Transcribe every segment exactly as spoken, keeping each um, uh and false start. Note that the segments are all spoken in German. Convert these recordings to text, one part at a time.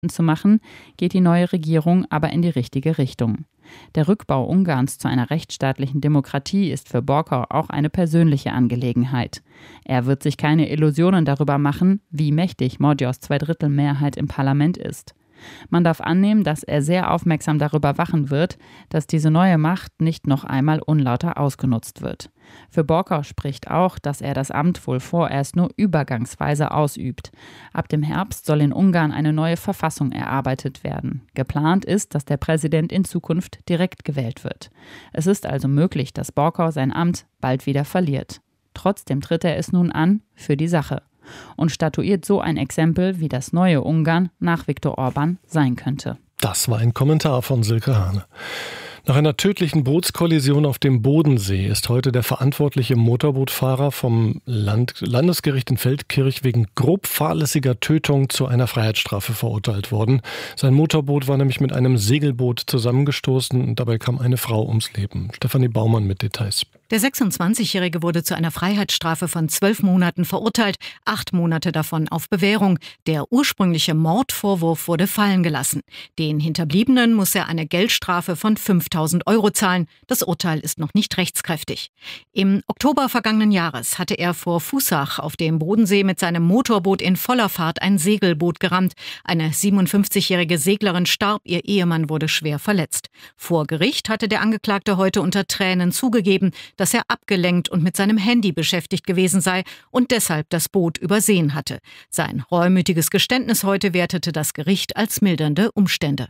zu machen, geht die neue Regierung aber in die richtige Richtung. Der Rückbau Ungarns zu einer rechtsstaatlichen Demokratie ist für Borkor auch eine persönliche Angelegenheit. Er wird sich keine Illusionen darüber machen, wie mächtig Magyars Zweidrittelmehrheit im Parlament ist. Man darf annehmen, dass er sehr aufmerksam darüber wachen wird, dass diese neue Macht nicht noch einmal unlauter ausgenutzt wird. Für Borkor spricht auch, dass er das Amt wohl vorerst nur übergangsweise ausübt. Ab dem Herbst soll in Ungarn eine neue Verfassung erarbeitet werden. Geplant ist, dass der Präsident in Zukunft direkt gewählt wird. Es ist also möglich, dass Borkor sein Amt bald wieder verliert. Trotzdem tritt er es nun an für die Sache und statuiert so ein Exempel, wie das neue Ungarn nach Viktor Orbán sein könnte. Das war ein Kommentar von Silke Hane. Nach einer tödlichen Bootskollision auf dem Bodensee ist heute der verantwortliche Motorbootfahrer vom Land- Landesgericht in Feldkirch wegen grob fahrlässiger Tötung zu einer Freiheitsstrafe verurteilt worden. Sein Motorboot war nämlich mit einem Segelboot zusammengestoßen und dabei kam eine Frau ums Leben. Stefanie Baumann mit Details. Der sechsundzwanzigjährige wurde zu einer Freiheitsstrafe von zwölf Monaten verurteilt, acht Monate davon auf Bewährung. Der ursprüngliche Mordvorwurf wurde fallen gelassen. Den Hinterbliebenen muss er eine Geldstrafe von fünftausend Euro zahlen. Das Urteil ist noch nicht rechtskräftig. Im Oktober vergangenen Jahres hatte er vor Fußach auf dem Bodensee mit seinem Motorboot in voller Fahrt ein Segelboot gerammt. Eine siebenundfünfzigjährige Seglerin starb, ihr Ehemann wurde schwer verletzt. Vor Gericht hatte der Angeklagte heute unter Tränen zugegeben, dass er abgelenkt und mit seinem Handy beschäftigt gewesen sei und deshalb das Boot übersehen hatte. Sein reumütiges Geständnis heute wertete das Gericht als mildernde Umstände.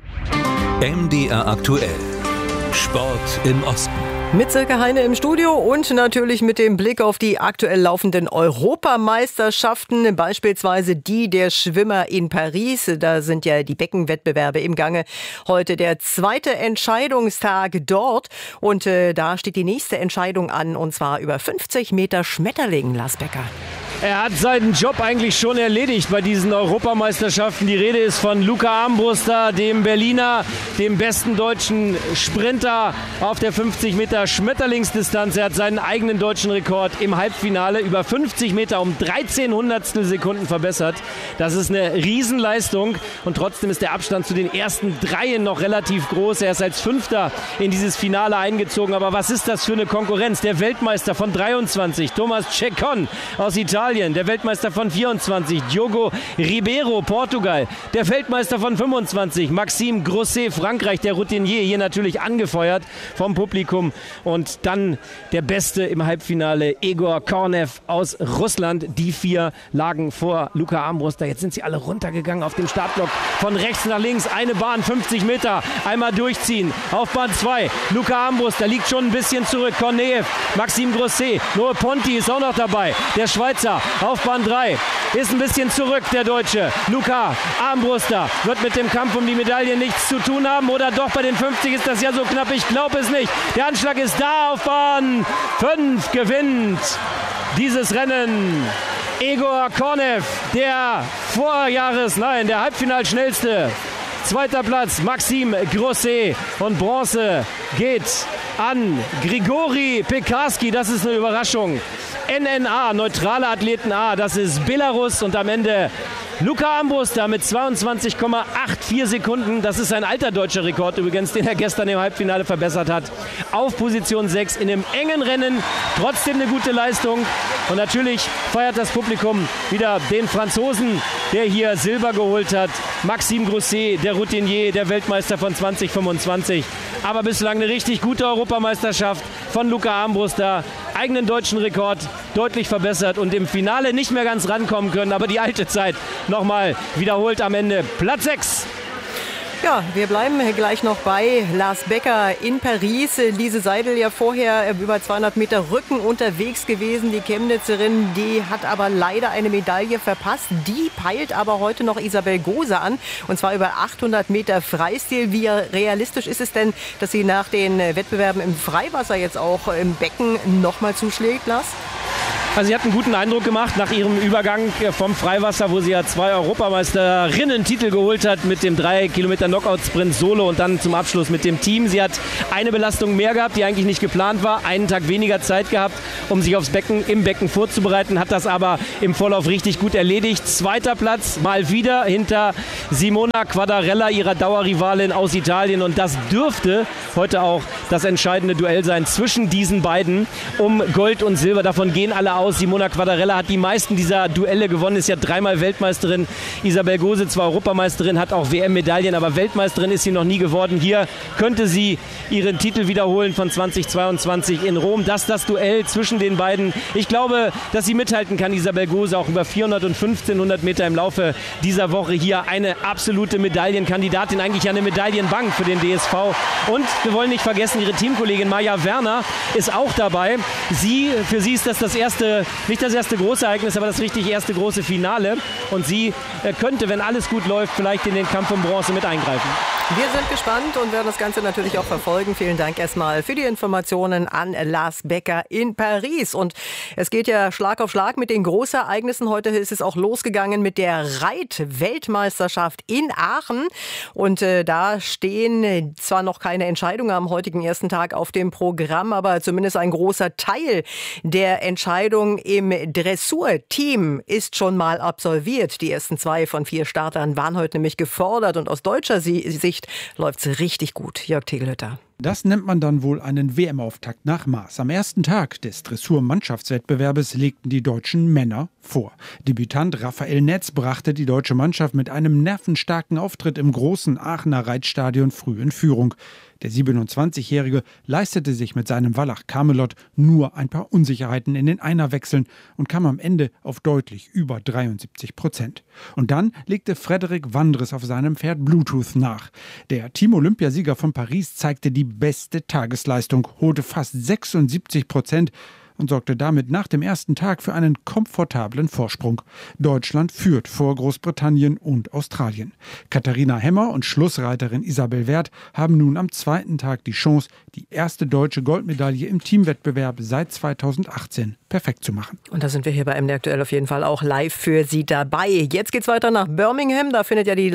M D R aktuell. Sport im Osten. Mit Silke Heine im Studio und natürlich mit dem Blick auf die aktuell laufenden Europameisterschaften, beispielsweise die der Schwimmer in Paris. Da sind ja die Beckenwettbewerbe im Gange. Heute der zweite Entscheidungstag dort und äh, da steht die nächste Entscheidung an und zwar über fünfzig Meter Schmetterling, Lars Becker. Er hat seinen Job eigentlich schon erledigt bei diesen Europameisterschaften. Die Rede ist von Luca Armbruster, dem Berliner, dem besten deutschen Sprinter auf der fünfzig Meter Schmetterlingsdistanz. Er hat seinen eigenen deutschen Rekord im Halbfinale über fünfzig Meter um dreizehn Hundertstel Sekunden verbessert. Das ist eine Riesenleistung und trotzdem ist der Abstand zu den ersten Dreien noch relativ groß. Er ist als Fünfter in dieses Finale eingezogen. Aber was ist das für eine Konkurrenz? Der Weltmeister von dreiundzwanzig, Thomas Checon aus Italien. Der Weltmeister von vierundzwanzig, Diogo Ribeiro, Portugal. Der Weltmeister von fünfundzwanzig, Maxime Grosset, Frankreich, der Routinier, hier natürlich angefeuert vom Publikum. Und dann der Beste im Halbfinale, Egor Kornev aus Russland. Die vier lagen vor Luca Armbruster. Jetzt sind sie alle runtergegangen auf dem Startblock. Von rechts nach links, eine Bahn, fünfzig Meter. Einmal durchziehen. Auf Bahn zwei, Luca Armbruster liegt schon ein bisschen zurück. Kornev, Maxime Grosset, Noe Ponti ist auch noch dabei. Der Schweizer auf Bahn drei ist ein bisschen zurück, der Deutsche. Luca Armbruster wird mit dem Kampf um die Medaille nichts zu tun haben. Oder doch, bei den fünfzig ist das ja so knapp. Ich glaube es nicht. Der Anschlag ist da. Auf Bahn fünf gewinnt dieses Rennen Egor Kornev, der Vorjahres, nein, der Halbfinalschnellste. Zweiter Platz Maxime Grosset und Bronze geht an Grigori Pekarski. Das ist eine Überraschung. N N A, neutrale Athleten A, das ist Belarus und am Ende Luca Armbruster mit zweiundzwanzig Komma vierundachtzig Sekunden. Das ist ein alter deutscher Rekord übrigens, den er gestern im Halbfinale verbessert hat. Auf Position sechs in einem engen Rennen. Trotzdem eine gute Leistung. Und natürlich feiert das Publikum wieder den Franzosen, der hier Silber geholt hat. Maxime Grosset, der Routinier, der Weltmeister von zwanzig fünfundzwanzig. Aber bislang eine richtig gute Europameisterschaft von Luca Armbruster. Eigenen deutschen Rekord deutlich verbessert und im Finale nicht mehr ganz rankommen können. Aber die alte Zeit nochmal wiederholt am Ende. Platz sechs. Ja, wir bleiben gleich noch bei Lars Becker in Paris. Lise Seidel ja vorher über zweihundert Meter Rücken unterwegs gewesen. Die Chemnitzerin, die hat aber leider eine Medaille verpasst. Die peilt aber heute noch Isabel Gose an. Und zwar über achthundert Meter Freistil. Wie realistisch ist es denn, dass sie nach den Wettbewerben im Freiwasser jetzt auch im Becken nochmal zuschlägt, Lars? Also sie hat einen guten Eindruck gemacht nach ihrem Übergang vom Freiwasser, wo sie ja zwei Europameisterinnen-Titel geholt hat mit dem drei Kilometer Knockout-Sprint Solo und dann zum Abschluss mit dem Team. Sie hat eine Belastung mehr gehabt, die eigentlich nicht geplant war, einen Tag weniger Zeit gehabt, um sich aufs Becken, im Becken vorzubereiten, hat das aber im Vorlauf richtig gut erledigt. Zweiter Platz mal wieder hinter Simona Quadarella, ihrer Dauerrivalin aus Italien, und das dürfte heute auch das entscheidende Duell sein zwischen diesen beiden um Gold und Silber. Davon gehen alle aus. Simona Quadarella hat die meisten dieser Duelle gewonnen, ist ja dreimal Weltmeisterin. Isabel Gose zwar Europameisterin, hat auch W M-Medaillen, aber Weltmeisterin ist sie noch nie geworden. Hier könnte sie ihren Titel wiederholen von zweitausendzweiundzwanzig in Rom. Das ist das Duell zwischen den beiden. Ich glaube, dass sie mithalten kann, Isabel Gose, auch über vierhundert und fünfzehnhundert Meter im Laufe dieser Woche. Hier eine absolute Medaillenkandidatin, eigentlich eine Medaillenbank für den D S V. Und wir wollen nicht vergessen, ihre Teamkollegin Maja Werner ist auch dabei. Sie, für sie ist das das erste nicht das erste große Ereignis, aber das richtig erste große Finale. Und sie könnte, wenn alles gut läuft, vielleicht in den Kampf um Bronze mit eingreifen. Wir sind gespannt und werden das Ganze natürlich auch verfolgen. Vielen Dank erstmal für die Informationen an Lars Becker in Paris. Und es geht ja Schlag auf Schlag mit den Großereignissen. Heute ist es auch losgegangen mit der Reit-Weltmeisterschaft in Aachen. Und äh, da stehen zwar noch keine Entscheidungen am heutigen ersten Tag auf dem Programm, aber zumindest ein großer Teil der Entscheidung im Dressurteam ist schon mal absolviert. Die ersten zwei von vier Startern waren heute nämlich gefordert und aus deutscher Sicht läuft es richtig gut. Jörg Tegelhütter. Das nennt man dann wohl einen W M-Auftakt nach Maß. Am ersten Tag des Dressur-Mannschaftswettbewerbes legten die deutschen Männer vor. Debütant Raphael Netz brachte die deutsche Mannschaft mit einem nervenstarken Auftritt im großen Aachener Reitstadion früh in Führung. Der siebenundzwanzigjährige leistete sich mit seinem Wallach Camelot nur ein paar Unsicherheiten in den Einerwechseln und kam am Ende auf deutlich über dreiundsiebzig Prozent. Und dann legte Frederik Wandres auf seinem Pferd Bluetooth nach. Der Team-Olympiasieger von Paris zeigte die beste Tagesleistung, holte fast sechsundsiebzig Prozent und sorgte damit nach dem ersten Tag für einen komfortablen Vorsprung. Deutschland führt vor Großbritannien und Australien. Katharina Hemmer und Schlussreiterin Isabel Werth haben nun am zweiten Tag die Chance, die erste deutsche Goldmedaille im Teamwettbewerb seit zweitausendachtzehn perfekt zu machen. Und da sind wir hier bei M D Aktuell auf jeden Fall auch live für Sie dabei. Jetzt geht's weiter nach Birmingham. Da findet ja die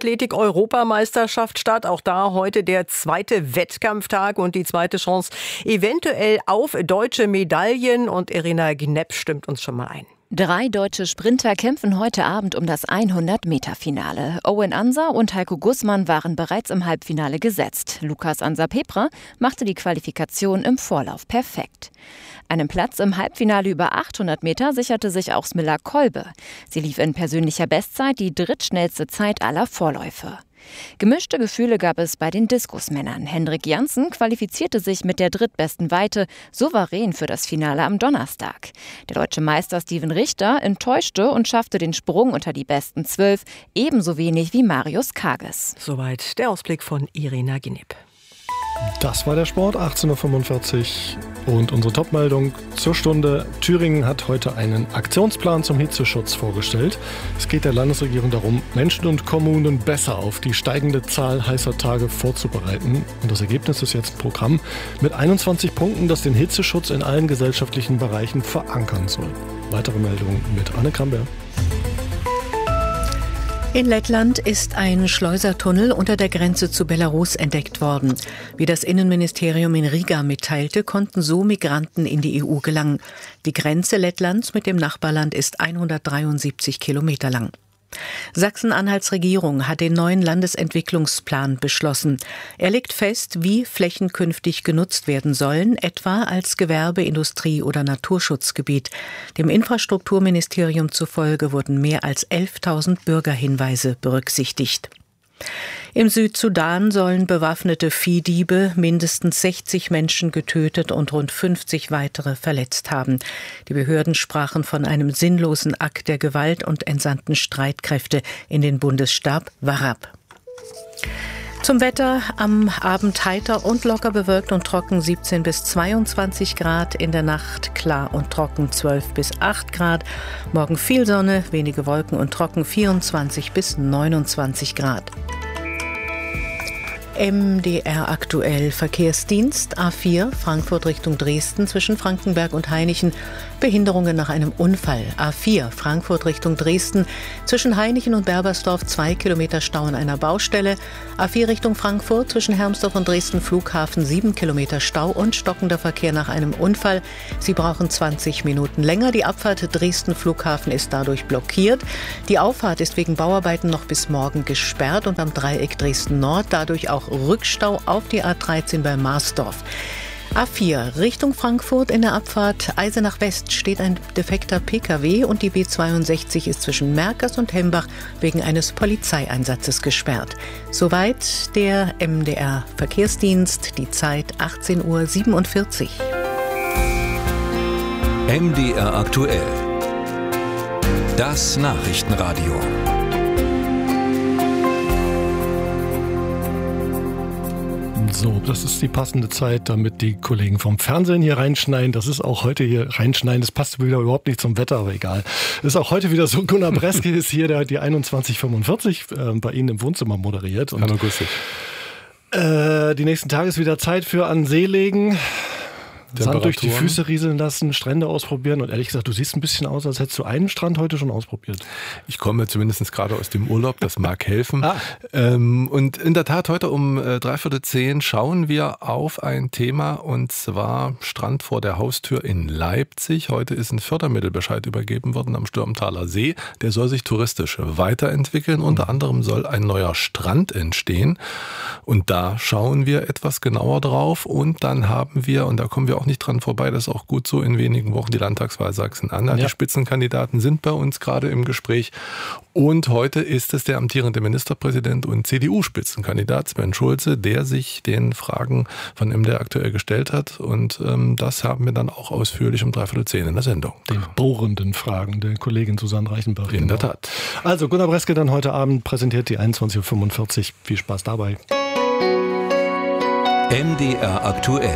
Leichtathletik-Europameisterschaft statt. Auch da heute der zweite Wettkampftag und die zweite Chance eventuell auf deutsche Medaillen. Und Irina Gnepp stimmt uns schon mal ein. Drei deutsche Sprinter kämpfen heute Abend um das hundert-Meter-Finale. Owen Anser und Heiko Gussmann waren bereits im Halbfinale gesetzt. Lukas Anser-Pepra machte die Qualifikation im Vorlauf perfekt. Einen Platz im Halbfinale über achthundert Meter sicherte sich auch Smilla Kolbe. Sie lief in persönlicher Bestzeit die drittschnellste Zeit aller Vorläufe. Gemischte Gefühle gab es bei den Diskusmännern. Hendrik Janssen qualifizierte sich mit der drittbesten Weite souverän für das Finale am Donnerstag. Der deutsche Meister Steven Richter enttäuschte und schaffte den Sprung unter die besten zwölf, ebenso wenig wie Marius Kages. Soweit der Ausblick von Irina Gnepp. Das war der Sport, achtzehn Uhr fünfundvierzig. Und unsere Topmeldung zur Stunde. Thüringen hat heute einen Aktionsplan zum Hitzeschutz vorgestellt. Es geht der Landesregierung darum, Menschen und Kommunen besser auf die steigende Zahl heißer Tage vorzubereiten. Und das Ergebnis ist jetzt ein Programm mit einundzwanzig Punkten, das den Hitzeschutz in allen gesellschaftlichen Bereichen verankern soll. Weitere Meldungen mit Anne Kramberg. In Lettland ist ein Schleusertunnel unter der Grenze zu Belarus entdeckt worden. Wie das Innenministerium in Riga mitteilte, konnten so Migranten in die E U gelangen. Die Grenze Lettlands mit dem Nachbarland ist hundertdreiundsiebzig Kilometer lang. Sachsen-Anhalts Regierung hat den neuen Landesentwicklungsplan beschlossen. Er legt fest, wie Flächen künftig genutzt werden sollen, etwa als Gewerbe-, Industrie- oder Naturschutzgebiet. Dem Infrastrukturministerium zufolge wurden mehr als elftausend Bürgerhinweise berücksichtigt. Im Südsudan sollen bewaffnete Viehdiebe mindestens sechzig Menschen getötet und rund fünfzig weitere verletzt haben. Die Behörden sprachen von einem sinnlosen Akt der Gewalt und entsandten Streitkräfte in den Bundesstab Warab. Zum Wetter: am Abend heiter und locker bewölkt und trocken siebzehn bis zweiundzwanzig Grad, in der Nacht klar und trocken zwölf bis acht Grad, morgen viel Sonne, wenige Wolken und trocken vierundzwanzig bis neunundzwanzig Grad. M D R aktuell. Verkehrsdienst A vier Frankfurt Richtung Dresden zwischen Frankenberg und Hainichen. Behinderungen nach einem Unfall. A vier Frankfurt Richtung Dresden zwischen Hainichen und Berbersdorf zwei Kilometer Stau an einer Baustelle. A vier Richtung Frankfurt zwischen Hermsdorf und Dresden Flughafen sieben Kilometer Stau und stockender Verkehr nach einem Unfall. Sie brauchen zwanzig Minuten länger. Die Abfahrt Dresden Flughafen ist dadurch blockiert. Die Auffahrt ist wegen Bauarbeiten noch bis morgen gesperrt und am Dreieck Dresden Nord dadurch auch Rückstau auf die A dreizehn bei Marsdorf. A vier Richtung Frankfurt in der Abfahrt Eisenach West steht ein defekter P K W und die B zweiundsechzig ist zwischen Merkers und Hembach wegen eines Polizeieinsatzes gesperrt. Soweit der M D R Verkehrsdienst, die Zeit achtzehn Uhr siebenundvierzig. M D R aktuell. Das Nachrichtenradio. So, das ist die passende Zeit, damit die Kollegen vom Fernsehen hier reinschneiden. Das ist auch heute hier reinschneiden. Das passt wieder überhaupt nicht zum Wetter, aber egal. Das ist auch heute wieder so. Gunnar Breske ist hier, der hat die einundzwanzig fünfundvierzig äh, bei Ihnen im Wohnzimmer moderiert. Und, Hallo, grüß dich. Äh, die nächsten Tage ist wieder Zeit für An See legen. Sand durch die Füße rieseln lassen, Strände ausprobieren. Und ehrlich gesagt, du siehst ein bisschen aus, als hättest du einen Strand heute schon ausprobiert. Ich komme zumindest gerade aus dem Urlaub, das mag helfen. Ah. Ähm, und in der Tat, heute um äh, dreiviertel zehn schauen wir auf ein Thema, und zwar Strand vor der Haustür in Leipzig. Heute ist ein Fördermittelbescheid übergeben worden am Stürmtaler See. Der soll sich touristisch weiterentwickeln. Mhm. Unter anderem soll ein neuer Strand entstehen. Und da schauen wir etwas genauer drauf. Und dann haben wir, und da kommen wir auch nicht dran vorbei, das ist auch gut so, in wenigen Wochen die Landtagswahl Sachsen-Anhalt. Ja. Die Spitzenkandidaten sind bei uns gerade im Gespräch. Und heute ist es der amtierende Ministerpräsident und C D U-Spitzenkandidat Sven Schulze, der sich den Fragen von M D R aktuell gestellt hat. Und ähm, das haben wir dann auch ausführlich um dreiviertel zehn in der Sendung. Die bohrenden Fragen der Kollegin Susanne Reichenbach. In der Tat. Also Gunnar Breske dann heute Abend präsentiert die einundzwanzig Uhr fünfundvierzig. Viel Spaß dabei. M D R aktuell.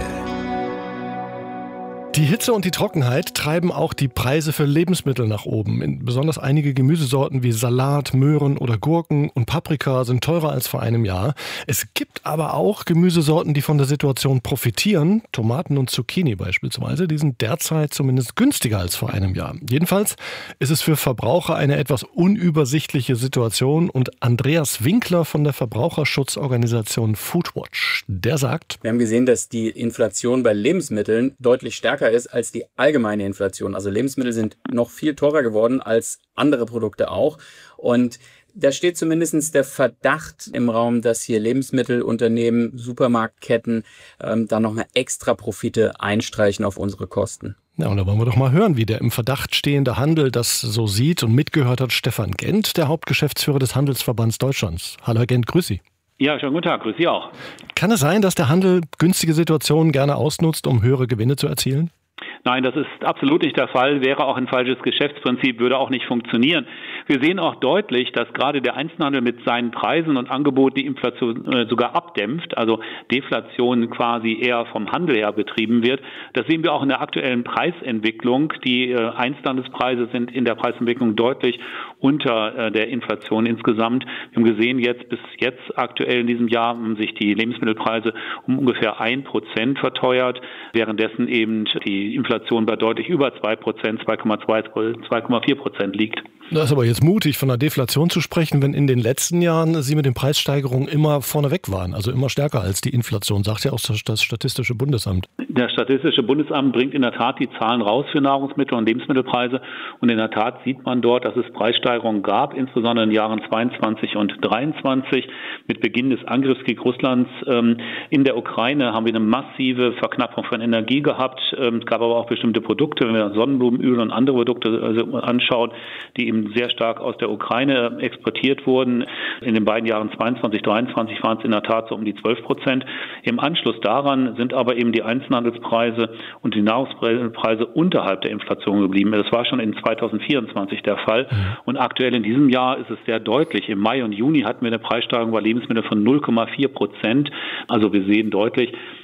Die Hitze und die Trockenheit treiben auch die Preise für Lebensmittel nach oben. In besonders einige Gemüsesorten wie Salat, Möhren oder Gurken und Paprika sind teurer als vor einem Jahr. Es gibt aber auch Gemüsesorten, die von der Situation profitieren. Tomaten und Zucchini beispielsweise, die sind derzeit zumindest günstiger als vor einem Jahr. Jedenfalls ist es für Verbraucher eine etwas unübersichtliche Situation. Und Andreas Winkler von der Verbraucherschutzorganisation Foodwatch, der sagt: Wir haben gesehen, dass die Inflation bei Lebensmitteln deutlich stärker ist als die allgemeine Inflation. Also Lebensmittel sind noch viel teurer geworden als andere Produkte auch. Und da steht zumindest der Verdacht im Raum, dass hier Lebensmittelunternehmen, Supermarktketten ähm, da noch eine extra Profite einstreichen auf unsere Kosten. Ja, und da wollen wir doch mal hören, wie der im Verdacht stehende Handel das so sieht. Und mitgehört hat Stefan Gent, der Hauptgeschäftsführer des Handelsverbands Deutschlands. Hallo Herr Gent, grüß Sie. Ja, schönen guten Tag, grüß Sie auch. Kann es sein, dass der Handel günstige Situationen gerne ausnutzt, um höhere Gewinne zu erzielen? Nein, das ist absolut nicht der Fall, wäre auch ein falsches Geschäftsprinzip, würde auch nicht funktionieren. Wir sehen auch deutlich, dass gerade der Einzelhandel mit seinen Preisen und Angeboten die Inflation äh, sogar abdämpft, also Deflation quasi eher vom Handel her betrieben wird. Das sehen wir auch in der aktuellen Preisentwicklung. Die äh, Einzelhandelspreise sind in der Preisentwicklung deutlich unter äh, der Inflation insgesamt. Wir haben gesehen, jetzt bis jetzt aktuell in diesem Jahr haben sich die Lebensmittelpreise um ungefähr ein Prozent verteuert, währenddessen eben die Inflation bei deutlich über zwei Prozent, zwei Komma zwei, zwei Komma vier Prozent liegt. Das ist aber jetzt mutig, von einer Deflation zu sprechen, wenn in den letzten Jahren Sie mit den Preissteigerungen immer vorneweg waren, also immer stärker als die Inflation, sagt ja auch das Statistische Bundesamt. Das Statistische Bundesamt bringt in der Tat die Zahlen raus für Nahrungsmittel- und Lebensmittelpreise, und in der Tat sieht man dort, dass es Preissteigerungen gab, insbesondere in den Jahren zweiundzwanzig und dreiundzwanzig. Mit Beginn des Angriffskriegs Russlands ähm, in der Ukraine haben wir eine massive Verknappung von Energie gehabt. Ähm, es gab aber auch bestimmte Produkte, wenn wir Sonnenblumenöl und andere Produkte also anschauen, die eben sehr stark aus der Ukraine exportiert wurden. In den beiden Jahren zweiundzwanzig, dreiundzwanzig waren es in der Tat so um die zwölf Prozent. Im Anschluss daran sind aber eben die Einzelhandelspreise und die Nahrungspreise unterhalb der Inflation geblieben. Das war schon in zweitausendvierundzwanzig der Fall. Und aktuell in diesem Jahr ist es sehr deutlich. Im Mai und Juni hatten wir eine Preissteigerung bei Lebensmitteln von null Komma vier Prozent. Also wir sehen deutlich,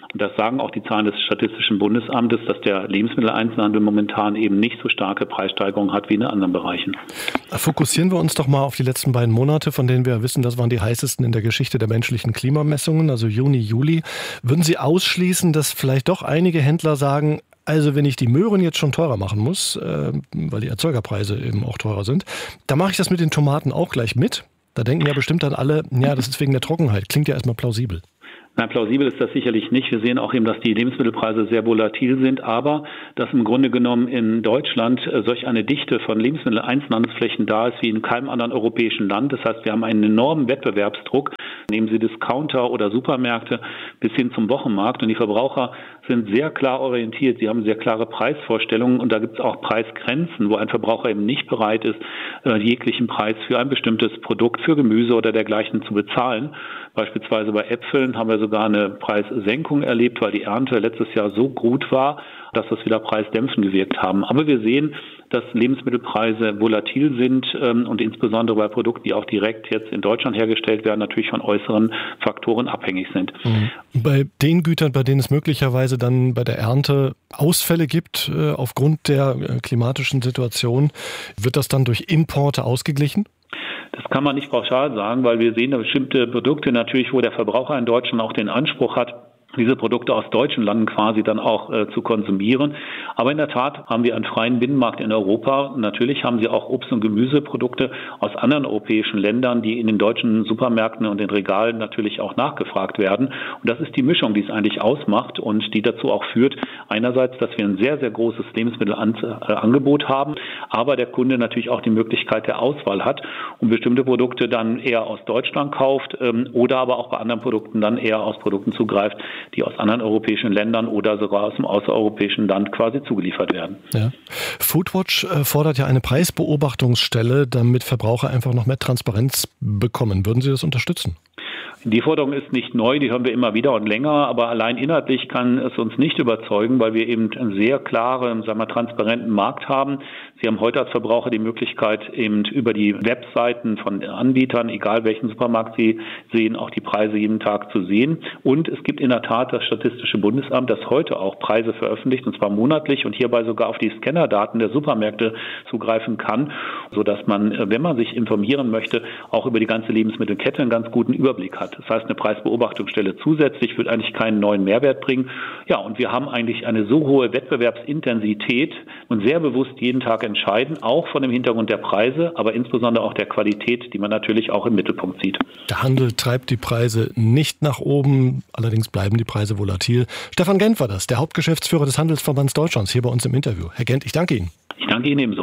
Und das sagen auch die Zahlen des Statistischen Bundesamtes, dass der Lebensmitteleinzelhandel momentan eben nicht so starke Preissteigerungen hat wie in anderen Bereichen. Fokussieren wir uns doch mal auf die letzten beiden Monate, von denen wir wissen, das waren die heißesten in der Geschichte der menschlichen Klimamessungen, also Juni, Juli. Würden Sie ausschließen, dass vielleicht doch einige Händler sagen, also wenn ich die Möhren jetzt schon teurer machen muss, äh, weil die Erzeugerpreise eben auch teurer sind, dann mache ich das mit den Tomaten auch gleich mit? Da denken ja bestimmt dann alle, ja, das ist wegen der Trockenheit. Klingt ja erstmal plausibel. Nein, plausibel ist das sicherlich nicht. Wir sehen auch eben, dass die Lebensmittelpreise sehr volatil sind, aber dass im Grunde genommen in Deutschland solch eine Dichte von Lebensmitteleinzelhandelsflächen da ist wie in keinem anderen europäischen Land. Das heißt, wir haben einen enormen Wettbewerbsdruck. Nehmen Sie Discounter oder Supermärkte bis hin zum Wochenmarkt. Und die Verbraucher sind sehr klar orientiert. Sie haben sehr klare Preisvorstellungen und da gibt es auch Preisgrenzen, wo ein Verbraucher eben nicht bereit ist, jeglichen Preis für ein bestimmtes Produkt, für Gemüse oder dergleichen zu bezahlen. Beispielsweise bei Äpfeln haben wir sogar eine Preissenkung erlebt, weil die Ernte letztes Jahr so gut war, dass das wieder preisdämpfend gewirkt haben. Aber wir sehen, dass Lebensmittelpreise volatil sind ähm, und insbesondere bei Produkten, die auch direkt jetzt in Deutschland hergestellt werden, natürlich von äußeren Faktoren abhängig sind. Mhm. Bei den Gütern, bei denen es möglicherweise dann bei der Ernte Ausfälle gibt äh, aufgrund der äh, klimatischen Situation, wird das dann durch Importe ausgeglichen? Das kann man nicht pauschal sagen, weil wir sehen, dass bestimmte Produkte natürlich, wo der Verbraucher in Deutschland auch den Anspruch hat, diese Produkte aus deutschen Landen quasi dann auch äh, zu konsumieren. Aber in der Tat haben wir einen freien Binnenmarkt in Europa. Natürlich haben sie auch Obst- und Gemüseprodukte aus anderen europäischen Ländern, die in den deutschen Supermärkten und den Regalen natürlich auch nachgefragt werden. Und das ist die Mischung, die es eigentlich ausmacht und die dazu auch führt, einerseits, dass wir ein sehr, sehr großes Lebensmittelangebot haben, aber der Kunde natürlich auch die Möglichkeit der Auswahl hat und bestimmte Produkte dann eher aus Deutschland kauft ähm, oder aber auch bei anderen Produkten dann eher aus Produkten zugreift, die aus anderen europäischen Ländern oder sogar aus dem außereuropäischen Land quasi zugeliefert werden. Ja. Foodwatch fordert ja eine Preisbeobachtungsstelle, damit Verbraucher einfach noch mehr Transparenz bekommen. Würden Sie das unterstützen? Die Forderung ist nicht neu, die hören wir immer wieder und länger, aber allein inhaltlich kann es uns nicht überzeugen, weil wir eben einen sehr klaren, sagen wir, transparenten Markt haben. Sie haben heute als Verbraucher die Möglichkeit, eben über die Webseiten von Anbietern, egal welchen Supermarkt Sie sehen, auch die Preise jeden Tag zu sehen. Und es gibt in der Tat das Statistische Bundesamt, das heute auch Preise veröffentlicht, und zwar monatlich und hierbei sogar auf die Scannerdaten der Supermärkte zugreifen kann, sodass man, wenn man sich informieren möchte, auch über die ganze Lebensmittelkette einen ganz guten Überblick hat. Das heißt, eine Preisbeobachtungsstelle zusätzlich wird eigentlich keinen neuen Mehrwert bringen. Ja, und wir haben eigentlich eine so hohe Wettbewerbsintensität und sehr bewusst jeden Tag entscheiden, auch von dem Hintergrund der Preise, aber insbesondere auch der Qualität, die man natürlich auch im Mittelpunkt sieht. Der Handel treibt die Preise nicht nach oben, allerdings bleiben die Preise volatil. Stefan Gent war das, der Hauptgeschäftsführer des Handelsverbands Deutschlands, hier bei uns im Interview. Herr Gent, ich danke Ihnen. Ich danke Ihnen ebenso.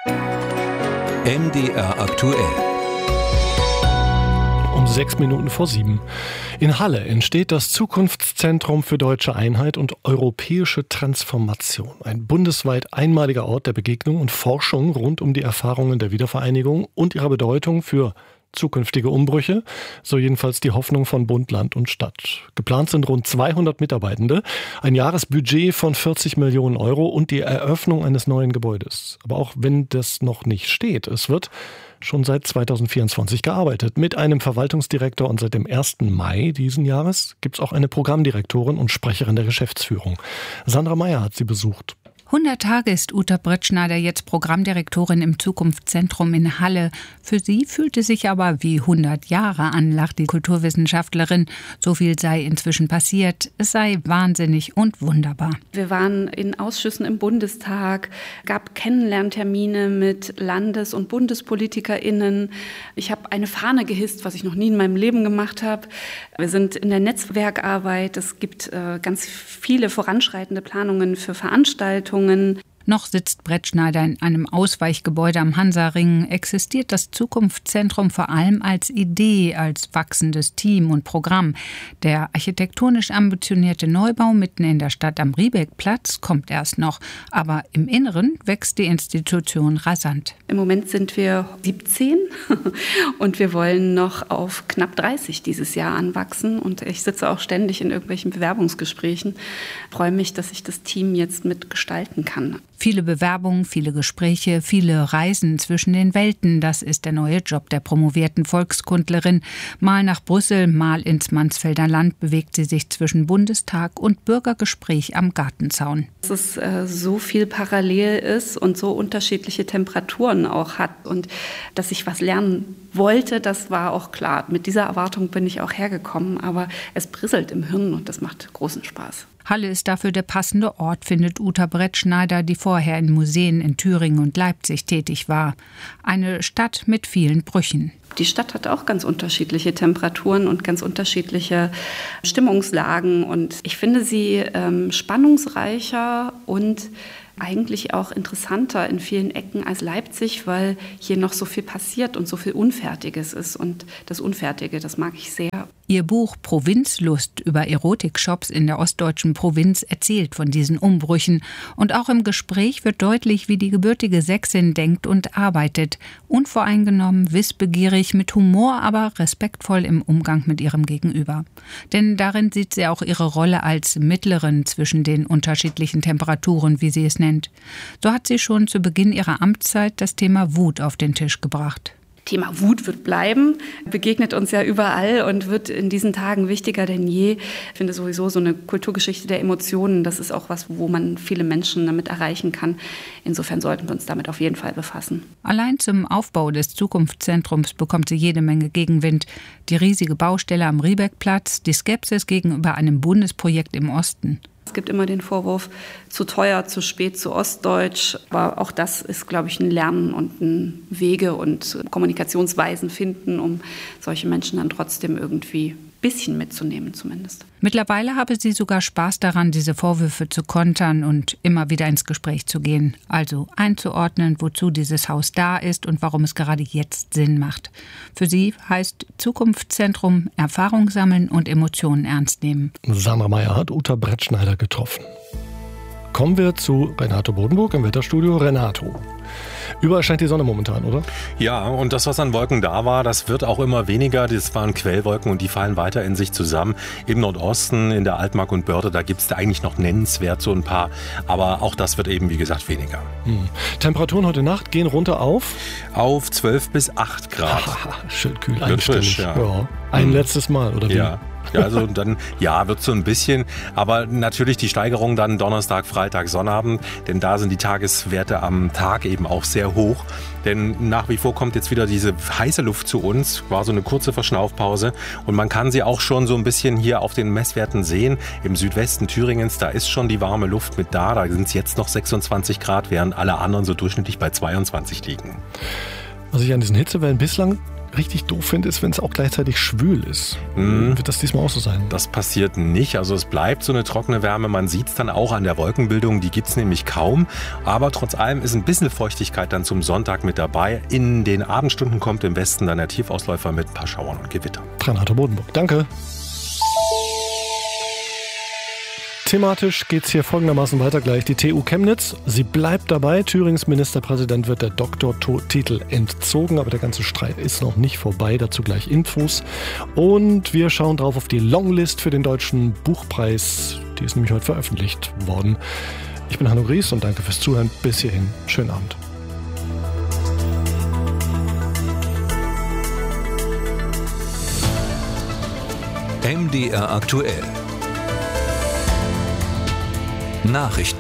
M D R aktuell. Um sechs Minuten vor sieben. In Halle entsteht das Zukunftszentrum für deutsche Einheit und europäische Transformation. Ein bundesweit einmaliger Ort der Begegnung und Forschung rund um die Erfahrungen der Wiedervereinigung und ihre Bedeutung für zukünftige Umbrüche, so jedenfalls die Hoffnung von Bund, Land und Stadt. Geplant sind rund zweihundert Mitarbeitende, ein Jahresbudget von vierzig Millionen Euro und die Eröffnung eines neuen Gebäudes. Aber auch wenn das noch nicht steht, es wird schon seit zweitausendvierundzwanzig gearbeitet mit einem Verwaltungsdirektor und seit dem ersten Mai diesen Jahres gibt es auch eine Programmdirektorin und Sprecherin der Geschäftsführung. Sandra Meyer hat sie besucht. hundert Tage ist Uta Brettschneider jetzt Programmdirektorin im Zukunftszentrum in Halle. Für sie fühlt es sich aber wie hundert Jahre an, lacht die Kulturwissenschaftlerin. So viel sei inzwischen passiert. Es sei wahnsinnig und wunderbar. Wir waren in Ausschüssen im Bundestag, gab Kennenlerntermine mit Landes- und BundespolitikerInnen. Ich habe eine Fahne gehisst, was ich noch nie in meinem Leben gemacht habe. Wir sind in der Netzwerkarbeit. Es gibt äh, ganz viele voranschreitende Planungen für Veranstaltungen. Noch sitzt Brettschneider in einem Ausweichgebäude am Hansaring, existiert das Zukunftszentrum vor allem als Idee, als wachsendes Team und Programm. Der architektonisch ambitionierte Neubau mitten in der Stadt am Riebeckplatz kommt erst noch, aber im Inneren wächst die Institution rasant. Im Moment sind wir siebzehn und wir wollen noch auf knapp dreißig dieses Jahr anwachsen und ich sitze auch ständig in irgendwelchen Bewerbungsgesprächen, freue mich, dass ich das Team jetzt mitgestalten kann. Viele Bewerbungen, viele Gespräche, viele Reisen zwischen den Welten. Das ist der neue Job der promovierten Volkskundlerin. Mal nach Brüssel, mal ins Mansfelder Land bewegt sie sich zwischen Bundestag und Bürgergespräch am Gartenzaun. Dass es äh, so viel parallel ist und so unterschiedliche Temperaturen auch hat und dass ich was lernen wollte, das war auch klar. Mit dieser Erwartung bin ich auch hergekommen, aber es brisselt im Hirn und das macht großen Spaß. Halle ist dafür der passende Ort, findet Uta Brettschneider, die vorher in Museen in Thüringen und Leipzig tätig war. Eine Stadt mit vielen Brüchen. Die Stadt hat auch ganz unterschiedliche Temperaturen und ganz unterschiedliche Stimmungslagen. Und ich finde sie ähm, spannungsreicher und eigentlich auch interessanter in vielen Ecken als Leipzig, weil hier noch so viel passiert und so viel Unfertiges ist. Und das Unfertige, das mag ich sehr. Ihr Buch Provinzlust über Erotikshops in der ostdeutschen Provinz erzählt von diesen Umbrüchen. Und auch im Gespräch wird deutlich, wie die gebürtige Sächsin denkt und arbeitet. Unvoreingenommen, wissbegierig, mit Humor, aber respektvoll im Umgang mit ihrem Gegenüber. Denn darin sieht sie auch ihre Rolle als Mittlerin zwischen den unterschiedlichen Temperaturen, wie sie es nennt. So hat sie schon zu Beginn ihrer Amtszeit das Thema Wut auf den Tisch gebracht. Thema Wut wird bleiben, begegnet uns ja überall und wird in diesen Tagen wichtiger denn je. Ich finde sowieso so eine Kulturgeschichte der Emotionen, das ist auch was, wo man viele Menschen damit erreichen kann. Insofern sollten wir uns damit auf jeden Fall befassen. Allein zum Aufbau des Zukunftszentrums bekommt sie jede Menge Gegenwind. Die riesige Baustelle am Riebeckplatz, die Skepsis gegenüber einem Bundesprojekt im Osten. Es gibt immer den Vorwurf, zu teuer, zu spät, zu ostdeutsch. Aber auch das ist, glaube ich, ein Lernen und ein Wege und Kommunikationsweisen finden, um solche Menschen dann trotzdem irgendwie ein bisschen mitzunehmen zumindest. Mittlerweile habe sie sogar Spaß daran, diese Vorwürfe zu kontern und immer wieder ins Gespräch zu gehen. Also einzuordnen, wozu dieses Haus da ist und warum es gerade jetzt Sinn macht. Für sie heißt Zukunftszentrum Erfahrung sammeln und Emotionen ernst nehmen. Sandra Meyer hat Uta Brettschneider getroffen. Kommen wir zu Renato Bodenburg im Wetterstudio. Renato, überall scheint die Sonne momentan, oder? Ja, und das, was an Wolken da war, das wird auch immer weniger. Das waren Quellwolken und die fallen weiter in sich zusammen. Im Nordosten, in der Altmark und Börde, da gibt es eigentlich noch nennenswert so ein paar. Aber auch das wird eben, wie gesagt, weniger. Hm. Temperaturen heute Nacht gehen runter auf? Auf zwölf bis acht Grad. Ach, schön kühl, wird frisch, ja. ja. Ein hm. letztes Mal, oder wie? Ja. Ja, also dann, ja, wird so ein bisschen, aber natürlich die Steigerung dann Donnerstag, Freitag, Sonnabend, denn da sind die Tageswerte am Tag eben auch sehr hoch, denn nach wie vor kommt jetzt wieder diese heiße Luft zu uns, war so eine kurze Verschnaufpause und man kann sie auch schon so ein bisschen hier auf den Messwerten sehen, im Südwesten Thüringens, da ist schon die warme Luft mit da, da sind es jetzt noch sechsundzwanzig Grad, während alle anderen so durchschnittlich bei zweiundzwanzig liegen. Was ich an diesen Hitzewellen bislang richtig doof finde, ist, wenn es auch gleichzeitig schwül ist. Mm. Wird das diesmal auch so sein? Das passiert nicht. Also es bleibt so eine trockene Wärme. Man sieht es dann auch an der Wolkenbildung. Die gibt es nämlich kaum. Aber trotz allem ist ein bisschen Feuchtigkeit dann zum Sonntag mit dabei. In den Abendstunden kommt im Westen dann der Tiefausläufer mit ein paar Schauern und Gewitter. Renato Bodenburg, danke. Thematisch geht es hier folgendermaßen weiter gleich. Die T U Chemnitz, sie bleibt dabei. Thürings Ministerpräsident wird der Doktortitel entzogen, aber der ganze Streit ist noch nicht vorbei. Dazu gleich Infos. Und wir schauen drauf auf die Longlist für den Deutschen Buchpreis. Die ist nämlich heute veröffentlicht worden. Ich bin Hanno Gries und danke fürs Zuhören. Bis hierhin. Schönen Abend. M D R aktuell. Nachrichten.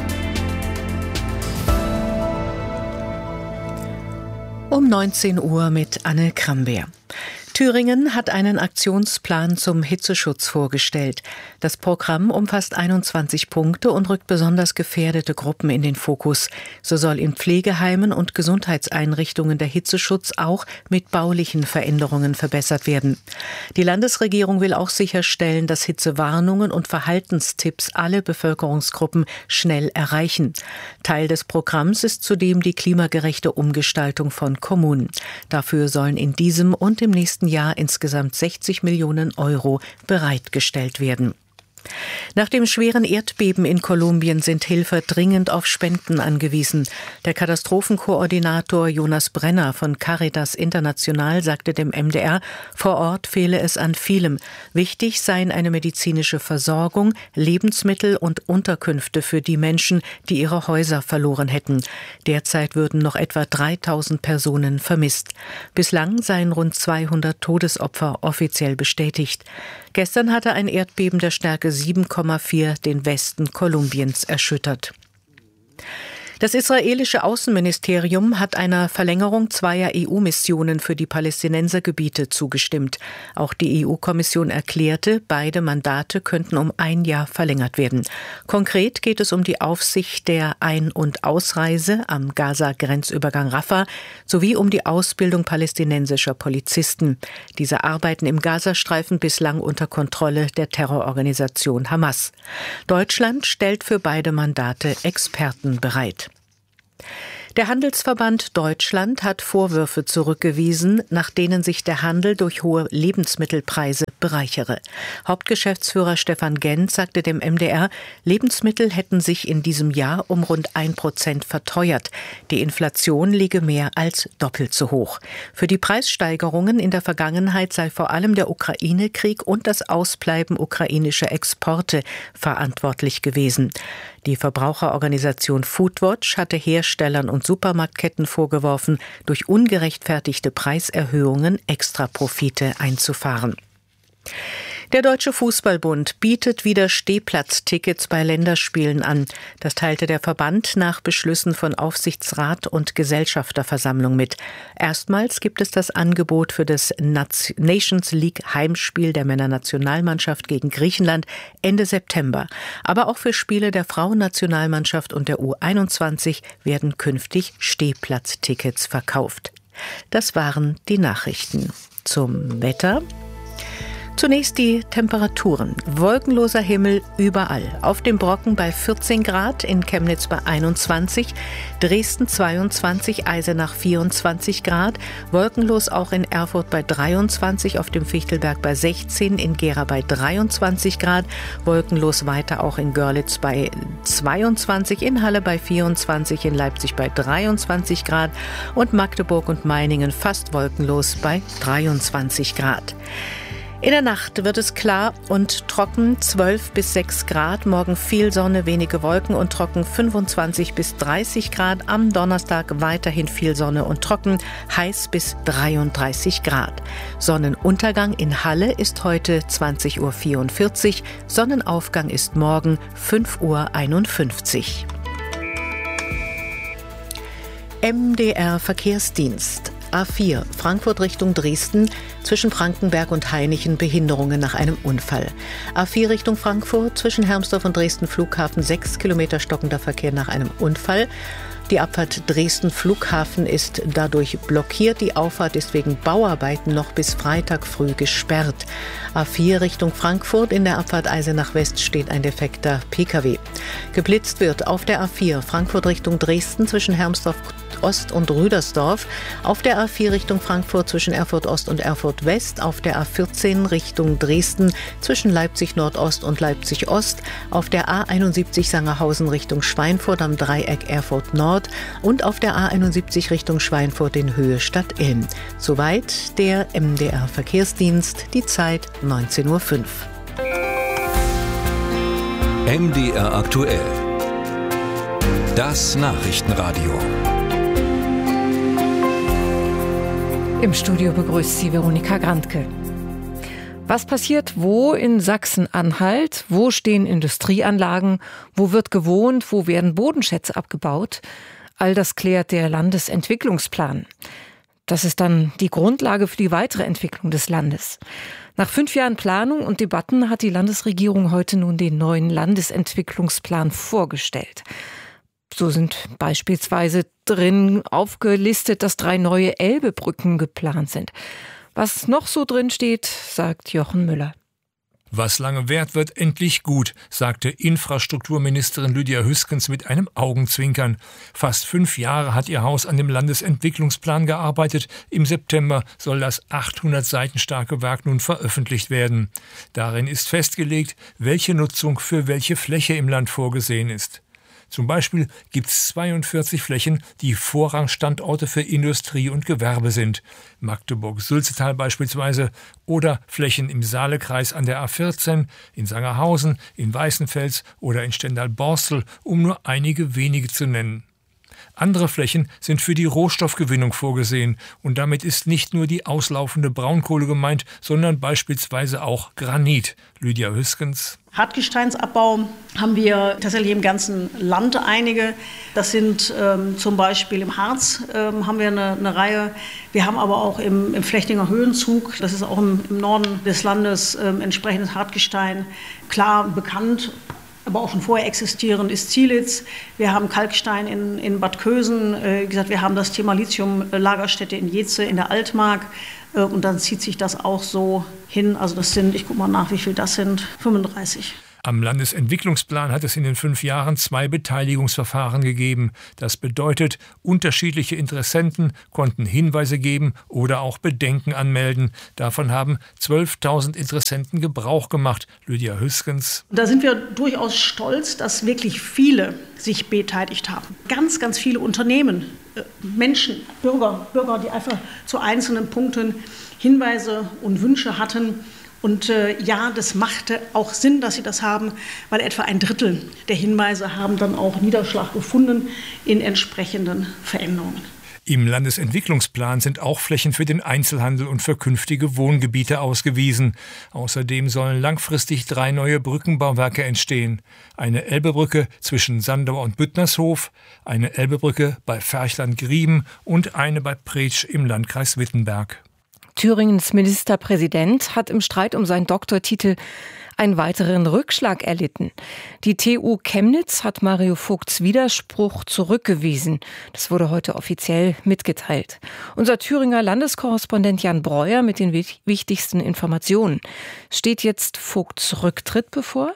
Um neunzehn Uhr mit Anne Krambeer. Thüringen hat einen Aktionsplan zum Hitzeschutz vorgestellt. Das Programm umfasst einundzwanzig Punkte und rückt besonders gefährdete Gruppen in den Fokus. So soll in Pflegeheimen und Gesundheitseinrichtungen der Hitzeschutz auch mit baulichen Veränderungen verbessert werden. Die Landesregierung will auch sicherstellen, dass Hitzewarnungen und Verhaltenstipps alle Bevölkerungsgruppen schnell erreichen. Teil des Programms ist zudem die klimagerechte Umgestaltung von Kommunen. Dafür sollen in diesem und im nächsten Jahr insgesamt sechzig Millionen Euro bereitgestellt werden. Nach dem schweren Erdbeben in Kolumbien sind Helfer dringend auf Spenden angewiesen. Der Katastrophenkoordinator Jonas Brenner von Caritas International sagte dem M D R, vor Ort fehle es an vielem. Wichtig seien eine medizinische Versorgung, Lebensmittel und Unterkünfte für die Menschen, die ihre Häuser verloren hätten. Derzeit würden noch etwa dreitausend Personen vermisst. Bislang seien rund zweihundert Todesopfer offiziell bestätigt. Gestern hatte ein Erdbeben der Stärke sieben Komma vier den Westen Kolumbiens erschüttert. Das israelische Außenministerium hat einer Verlängerung zweier E U-Missionen für die Palästinensergebiete zugestimmt. Auch die E U-Kommission erklärte, beide Mandate könnten um ein Jahr verlängert werden. Konkret geht es um die Aufsicht der Ein- und Ausreise am Gaza-Grenzübergang Rafah sowie um die Ausbildung palästinensischer Polizisten. Diese arbeiten im Gazastreifen bislang unter Kontrolle der Terrororganisation Hamas. Deutschland stellt für beide Mandate Experten bereit. Der Handelsverband Deutschland hat Vorwürfe zurückgewiesen, nach denen sich der Handel durch hohe Lebensmittelpreise bereichere. Hauptgeschäftsführer Stefan Gent sagte dem M D R, Lebensmittel hätten sich in diesem Jahr um rund ein Prozent verteuert. Die Inflation liege mehr als doppelt so hoch. Für die Preissteigerungen in der Vergangenheit sei vor allem der Ukraine-Krieg und das Ausbleiben ukrainischer Exporte verantwortlich gewesen. Die Verbraucherorganisation Foodwatch hatte Herstellern und Supermarktketten vorgeworfen, durch ungerechtfertigte Preiserhöhungen Extraprofite einzufahren. Der Deutsche Fußballbund bietet wieder Stehplatztickets bei Länderspielen an. Das teilte der Verband nach Beschlüssen von Aufsichtsrat und Gesellschafterversammlung mit. Erstmals gibt es das Angebot für das Nations League Heimspiel der Männernationalmannschaft gegen Griechenland Ende September. Aber auch für Spiele der Frauennationalmannschaft und der U einundzwanzig werden künftig Stehplatztickets verkauft. Das waren die Nachrichten. Zum Wetter. Zunächst die Temperaturen. Wolkenloser Himmel überall. Auf dem Brocken bei vierzehn Grad, in Chemnitz bei einundzwanzig, Dresden zweiundzwanzig, Eisenach vierundzwanzig Grad, wolkenlos auch in Erfurt bei dreiundzwanzig, auf dem Fichtelberg bei sechzehn, in Gera bei dreiundzwanzig Grad, wolkenlos weiter auch in Görlitz bei zweiundzwanzig, in Halle bei vierundzwanzig, in Leipzig bei dreiundzwanzig Grad und Magdeburg und Meiningen fast wolkenlos bei dreiundzwanzig Grad. In der Nacht wird es klar und trocken, zwölf bis sechs Grad. Morgen viel Sonne, wenige Wolken und trocken, fünfundzwanzig bis dreißig Grad. Am Donnerstag weiterhin viel Sonne und trocken, heiß bis dreiunddreißig Grad. Sonnenuntergang in Halle ist heute zwanzig Uhr vierundvierzig. Sonnenaufgang ist morgen fünf Uhr einundfünfzig. M D R Verkehrsdienst. A vier, Frankfurt Richtung Dresden, zwischen Frankenberg und Hainichen Behinderungen nach einem Unfall. A vier Richtung Frankfurt, zwischen Hermsdorf und Dresden Flughafen, sechs Kilometer stockender Verkehr nach einem Unfall. Die Abfahrt Dresden Flughafen ist dadurch blockiert. Die Auffahrt ist wegen Bauarbeiten noch bis Freitag früh gesperrt. A vier Richtung Frankfurt, in der Abfahrt Eisenach West steht ein defekter Pkw. Geblitzt wird auf der A vier Frankfurt Richtung Dresden zwischen Hermsdorf Ost und Rüdersdorf, auf der A vier Richtung Frankfurt zwischen Erfurt Ost und Erfurt West, auf der A vierzehn Richtung Dresden zwischen Leipzig Nordost und Leipzig Ost, auf der A einundsiebzig Sangerhausen Richtung Schweinfurt am Dreieck Erfurt Nord und auf der A einundsiebzig Richtung Schweinfurt in Höhe Stadt Ilm. Soweit der M D R Verkehrsdienst, die Zeit neunzehn Uhr fünf. M D R aktuell. Das Nachrichtenradio. Im Studio begrüßt Sie Veronika Grandke. Was passiert wo in Sachsen-Anhalt? Wo stehen Industrieanlagen? Wo wird gewohnt? Wo werden Bodenschätze abgebaut? All das klärt der Landesentwicklungsplan. Das ist dann die Grundlage für die weitere Entwicklung des Landes. Nach fünf Jahren Planung und Debatten hat die Landesregierung heute nun den neuen Landesentwicklungsplan vorgestellt. So sind beispielsweise drin aufgelistet, dass drei neue Elbebrücken geplant sind. Was noch so drin steht, sagt Jochen Müller. Was lange währt, wird endlich gut, sagte Infrastrukturministerin Lydia Hüskens mit einem Augenzwinkern. Fast fünf Jahre hat ihr Haus an dem Landesentwicklungsplan gearbeitet. Im September soll das achthundert Seiten starke Werk nun veröffentlicht werden. Darin ist festgelegt, welche Nutzung für welche Fläche im Land vorgesehen ist. Zum Beispiel gibt es zweiundvierzig Flächen, die Vorrangstandorte für Industrie und Gewerbe sind. Magdeburg-Sülzetal beispielsweise oder Flächen im Saalekreis an der A vierzehn, in Sangerhausen, in Weißenfels oder in Stendal-Borstel, um nur einige wenige zu nennen. Andere Flächen sind für die Rohstoffgewinnung vorgesehen und damit ist nicht nur die auslaufende Braunkohle gemeint, sondern beispielsweise auch Granit. Lydia Hüskens. Hartgesteinsabbau haben wir tatsächlich im ganzen Land einige. Das sind ähm, zum Beispiel im Harz ähm, haben wir eine, eine Reihe. Wir haben aber auch im, im Flechtinger Höhenzug, das ist auch im, im Norden des Landes, ähm, entsprechendes Hartgestein. Klar bekannt, aber auch schon vorher existierend ist Zielitz. Wir haben Kalkstein in, in Bad Kösen. Äh, wie gesagt, wir haben das Thema Lithium-Lagerstätte in Jeze in der Altmark. Äh, und dann zieht sich das auch so hin. Also das sind, ich gucke mal nach, wie viel das sind, fünfunddreißig. Am Landesentwicklungsplan hat es in den fünf Jahren zwei Beteiligungsverfahren gegeben. Das bedeutet, unterschiedliche Interessenten konnten Hinweise geben oder auch Bedenken anmelden. Davon haben zwölftausend Interessenten Gebrauch gemacht. Lydia Hüskens. Da sind wir durchaus stolz, dass wirklich viele sich beteiligt haben. Ganz, ganz viele Unternehmen, Menschen, Bürger, Bürger, die einfach zu einzelnen Punkten Hinweise und Wünsche hatten. Und äh, ja, das machte auch Sinn, dass sie das haben, weil etwa ein Drittel der Hinweise haben dann auch Niederschlag gefunden in entsprechenden Veränderungen. Im Landesentwicklungsplan sind auch Flächen für den Einzelhandel und für künftige Wohngebiete ausgewiesen. Außerdem sollen langfristig drei neue Brückenbauwerke entstehen. Eine Elbebrücke zwischen Sandau und Büttnershof, eine Elbebrücke bei Ferchland-Grieben und eine bei Pretsch im Landkreis Wittenberg. Thüringens Ministerpräsident hat im Streit um seinen Doktortitel einen weiteren Rückschlag erlitten. Die T U Chemnitz hat Mario Vogts Widerspruch zurückgewiesen. Das wurde heute offiziell mitgeteilt. Unser Thüringer Landeskorrespondent Jan Breuer mit den wichtigsten Informationen. Steht jetzt Vogts Rücktritt bevor?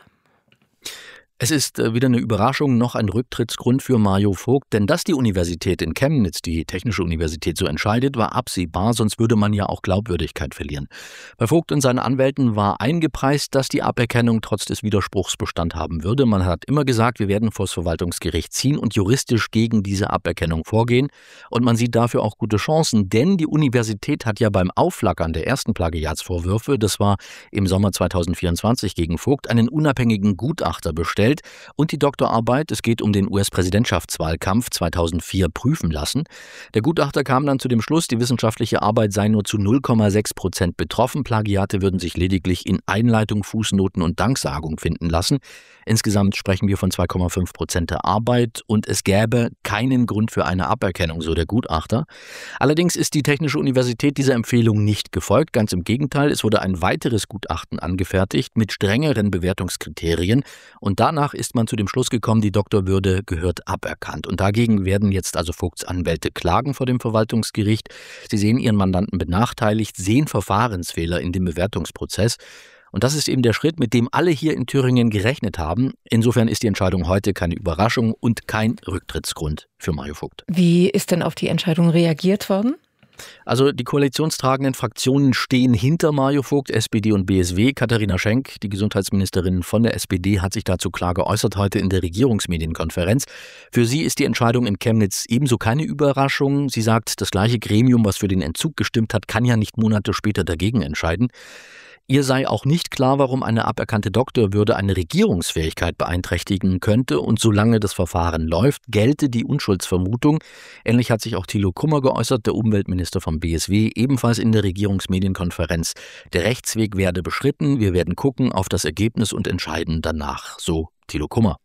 Es ist weder eine Überraschung noch ein Rücktrittsgrund für Mario Vogt, denn dass die Universität in Chemnitz, die Technische Universität, so entscheidet, war absehbar, sonst würde man ja auch Glaubwürdigkeit verlieren. Bei Vogt und seinen Anwälten war eingepreist, dass die Aberkennung trotz des Widerspruchs Bestand haben würde. Man hat immer gesagt, wir werden vor das Verwaltungsgericht ziehen und juristisch gegen diese Aberkennung vorgehen. Und man sieht dafür auch gute Chancen, denn die Universität hat ja beim Aufflackern der ersten Plagiatsvorwürfe, das war im Sommer zweitausendvierundzwanzig gegen Vogt, einen unabhängigen Gutachter bestellt und die Doktorarbeit, es geht um den U S-Präsidentschaftswahlkampf zweitausendvier, prüfen lassen. Der Gutachter kam dann zu dem Schluss, die wissenschaftliche Arbeit sei nur zu null Komma sechs Prozent betroffen. Plagiate würden sich lediglich in Einleitung, Fußnoten und Danksagung finden lassen. Insgesamt sprechen wir von zwei Komma fünf Prozent der Arbeit und es gäbe keinen Grund für eine Aberkennung, so der Gutachter. Allerdings ist die Technische Universität dieser Empfehlung nicht gefolgt. Ganz im Gegenteil, es wurde ein weiteres Gutachten angefertigt mit strengeren Bewertungskriterien und danach ist man zu dem Schluss gekommen, die Doktorwürde gehört aberkannt. Und dagegen werden jetzt also Vogts Anwälte klagen vor dem Verwaltungsgericht. Sie sehen ihren Mandanten benachteiligt, sehen Verfahrensfehler in dem Bewertungsprozess. Und das ist eben der Schritt, mit dem alle hier in Thüringen gerechnet haben. Insofern ist die Entscheidung heute keine Überraschung und kein Rücktrittsgrund für Mario Vogt. Wie ist denn auf die Entscheidung reagiert worden? Also die koalitionstragenden Fraktionen stehen hinter Mario Vogt, S P D und B S W. Katharina Schenk, die Gesundheitsministerin von der S P D, hat sich dazu klar geäußert heute in der Regierungsmedienkonferenz. Für sie ist die Entscheidung in Chemnitz ebenso keine Überraschung. Sie sagt, das gleiche Gremium, was für den Entzug gestimmt hat, kann ja nicht Monate später dagegen entscheiden. Ihr sei auch nicht klar, warum eine aberkannte Doktorwürde eine Regierungsfähigkeit beeinträchtigen könnte und solange das Verfahren läuft, gelte die Unschuldsvermutung. Ähnlich hat sich auch Thilo Kummer geäußert, der Umweltminister vom B S W, ebenfalls in der Regierungsmedienkonferenz. Der Rechtsweg werde beschritten, wir werden gucken auf das Ergebnis und entscheiden danach, so Thilo Kummer.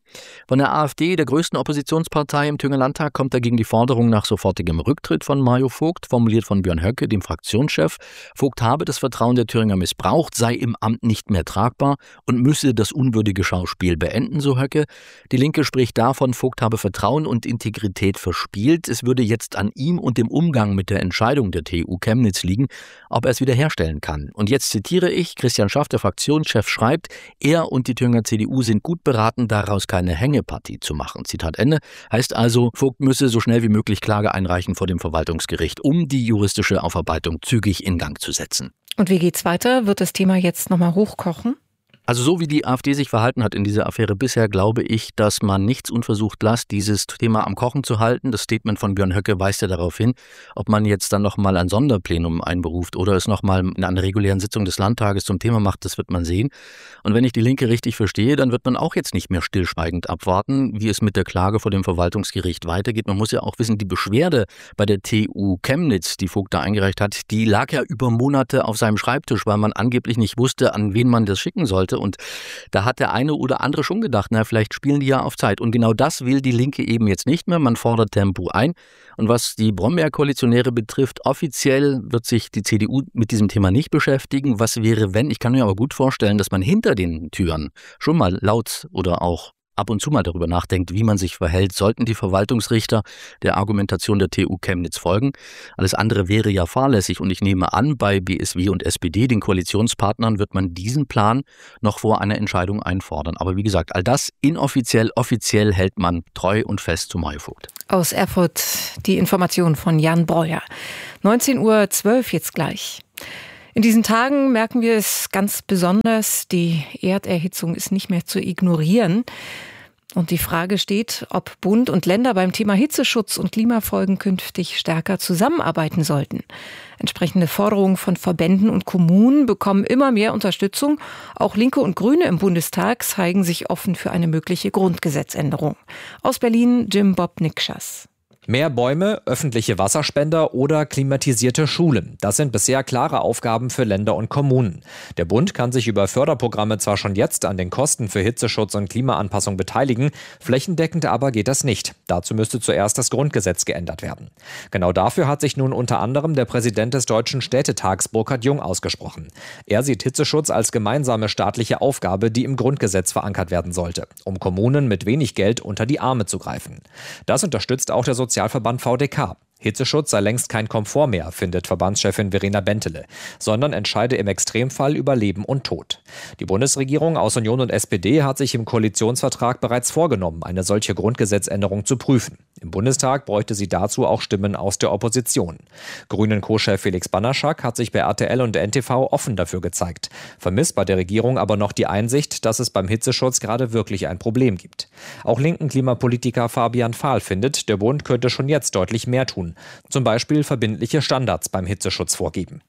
Von der AfD, der größten Oppositionspartei im Thüringer Landtag, kommt dagegen die Forderung nach sofortigem Rücktritt von Mario Vogt, formuliert von Björn Höcke, dem Fraktionschef. Vogt habe das Vertrauen der Thüringer missbraucht, sei im Amt nicht mehr tragbar und müsse das unwürdige Schauspiel beenden, so Höcke. Die Linke spricht davon, Vogt habe Vertrauen und Integrität verspielt. Es würde jetzt an ihm und dem Umgang mit der Entscheidung der T U Chemnitz liegen, ob er es wiederherstellen kann. Und jetzt zitiere ich, Christian Schaff, der Fraktionschef, schreibt, er und die Thüringer C D U sind gut beraten, daraus keine Hängepartie zu machen. Zitat Ende. Heißt also, Vogt müsse so schnell wie möglich Klage einreichen vor dem Verwaltungsgericht, um die juristische Aufarbeitung zügig in Gang zu setzen. Und wie geht's weiter? Wird das Thema jetzt nochmal hochkochen? Also so wie die AfD sich verhalten hat in dieser Affäre bisher, glaube ich, dass man nichts unversucht lässt, dieses Thema am Kochen zu halten. Das Statement von Björn Höcke weist ja darauf hin, ob man jetzt dann nochmal ein Sonderplenum einberuft oder es nochmal in einer regulären Sitzung des Landtages zum Thema macht, das wird man sehen. Und wenn ich die Linke richtig verstehe, dann wird man auch jetzt nicht mehr stillschweigend abwarten, wie es mit der Klage vor dem Verwaltungsgericht weitergeht. Man muss ja auch wissen, die Beschwerde bei der T U Chemnitz, die Vogt da eingereicht hat, die lag ja über Monate auf seinem Schreibtisch, weil man angeblich nicht wusste, an wen man das schicken sollte. Und da hat der eine oder andere schon gedacht, na, vielleicht spielen die ja auf Zeit. Und genau das will die Linke eben jetzt nicht mehr. Man fordert Tempo ein. Und was die Brombeer-Koalitionäre betrifft, offiziell wird sich die C D U mit diesem Thema nicht beschäftigen. Was wäre, wenn? Ich kann mir aber gut vorstellen, dass man hinter den Türen schon mal laut oder auch ab und zu mal darüber nachdenkt, wie man sich verhält, sollten die Verwaltungsrichter der Argumentation der T U Chemnitz folgen. Alles andere wäre ja fahrlässig und ich nehme an, bei B S W und S P D, den Koalitionspartnern, wird man diesen Plan noch vor einer Entscheidung einfordern. Aber wie gesagt, all das inoffiziell, offiziell hält man treu und fest zu Mario Vogt. Aus Erfurt die Information von Jan Breuer. neunzehn Uhr zwölf jetzt gleich. In diesen Tagen merken wir es ganz besonders, die Erderhitzung ist nicht mehr zu ignorieren. Und die Frage steht, ob Bund und Länder beim Thema Hitzeschutz und Klimafolgen künftig stärker zusammenarbeiten sollten. Entsprechende Forderungen von Verbänden und Kommunen bekommen immer mehr Unterstützung. Auch Linke und Grüne im Bundestag zeigen sich offen für eine mögliche Grundgesetzänderung. Aus Berlin Jim Bob Nikschas. Mehr Bäume, öffentliche Wasserspender oder klimatisierte Schulen. Das sind bisher klare Aufgaben für Länder und Kommunen. Der Bund kann sich über Förderprogramme zwar schon jetzt an den Kosten für Hitzeschutz und Klimaanpassung beteiligen, flächendeckend aber geht das nicht. Dazu müsste zuerst das Grundgesetz geändert werden. Genau dafür hat sich nun unter anderem der Präsident des Deutschen Städtetags Burkhard Jung ausgesprochen. Er sieht Hitzeschutz als gemeinsame staatliche Aufgabe, die im Grundgesetz verankert werden sollte, um Kommunen mit wenig Geld unter die Arme zu greifen. Das unterstützt auch der Sozialverband V D K. Hitzeschutz sei längst kein Komfort mehr, findet Verbandschefin Verena Bentele, sondern entscheide im Extremfall über Leben und Tod. Die Bundesregierung aus Union und S P D hat sich im Koalitionsvertrag bereits vorgenommen, eine solche Grundgesetzänderung zu prüfen. Im Bundestag bräuchte sie dazu auch Stimmen aus der Opposition. Grünen-Co-Chef Felix Banaschak hat sich bei R T L und N T V offen dafür gezeigt, vermisst bei der Regierung aber noch die Einsicht, dass es beim Hitzeschutz gerade wirklich ein Problem gibt. Auch linken Klimapolitiker Fabian Fahl findet, der Bund könnte schon jetzt deutlich mehr tun. Zum Beispiel verbindliche Standards beim Hitzeschutz vorgeben.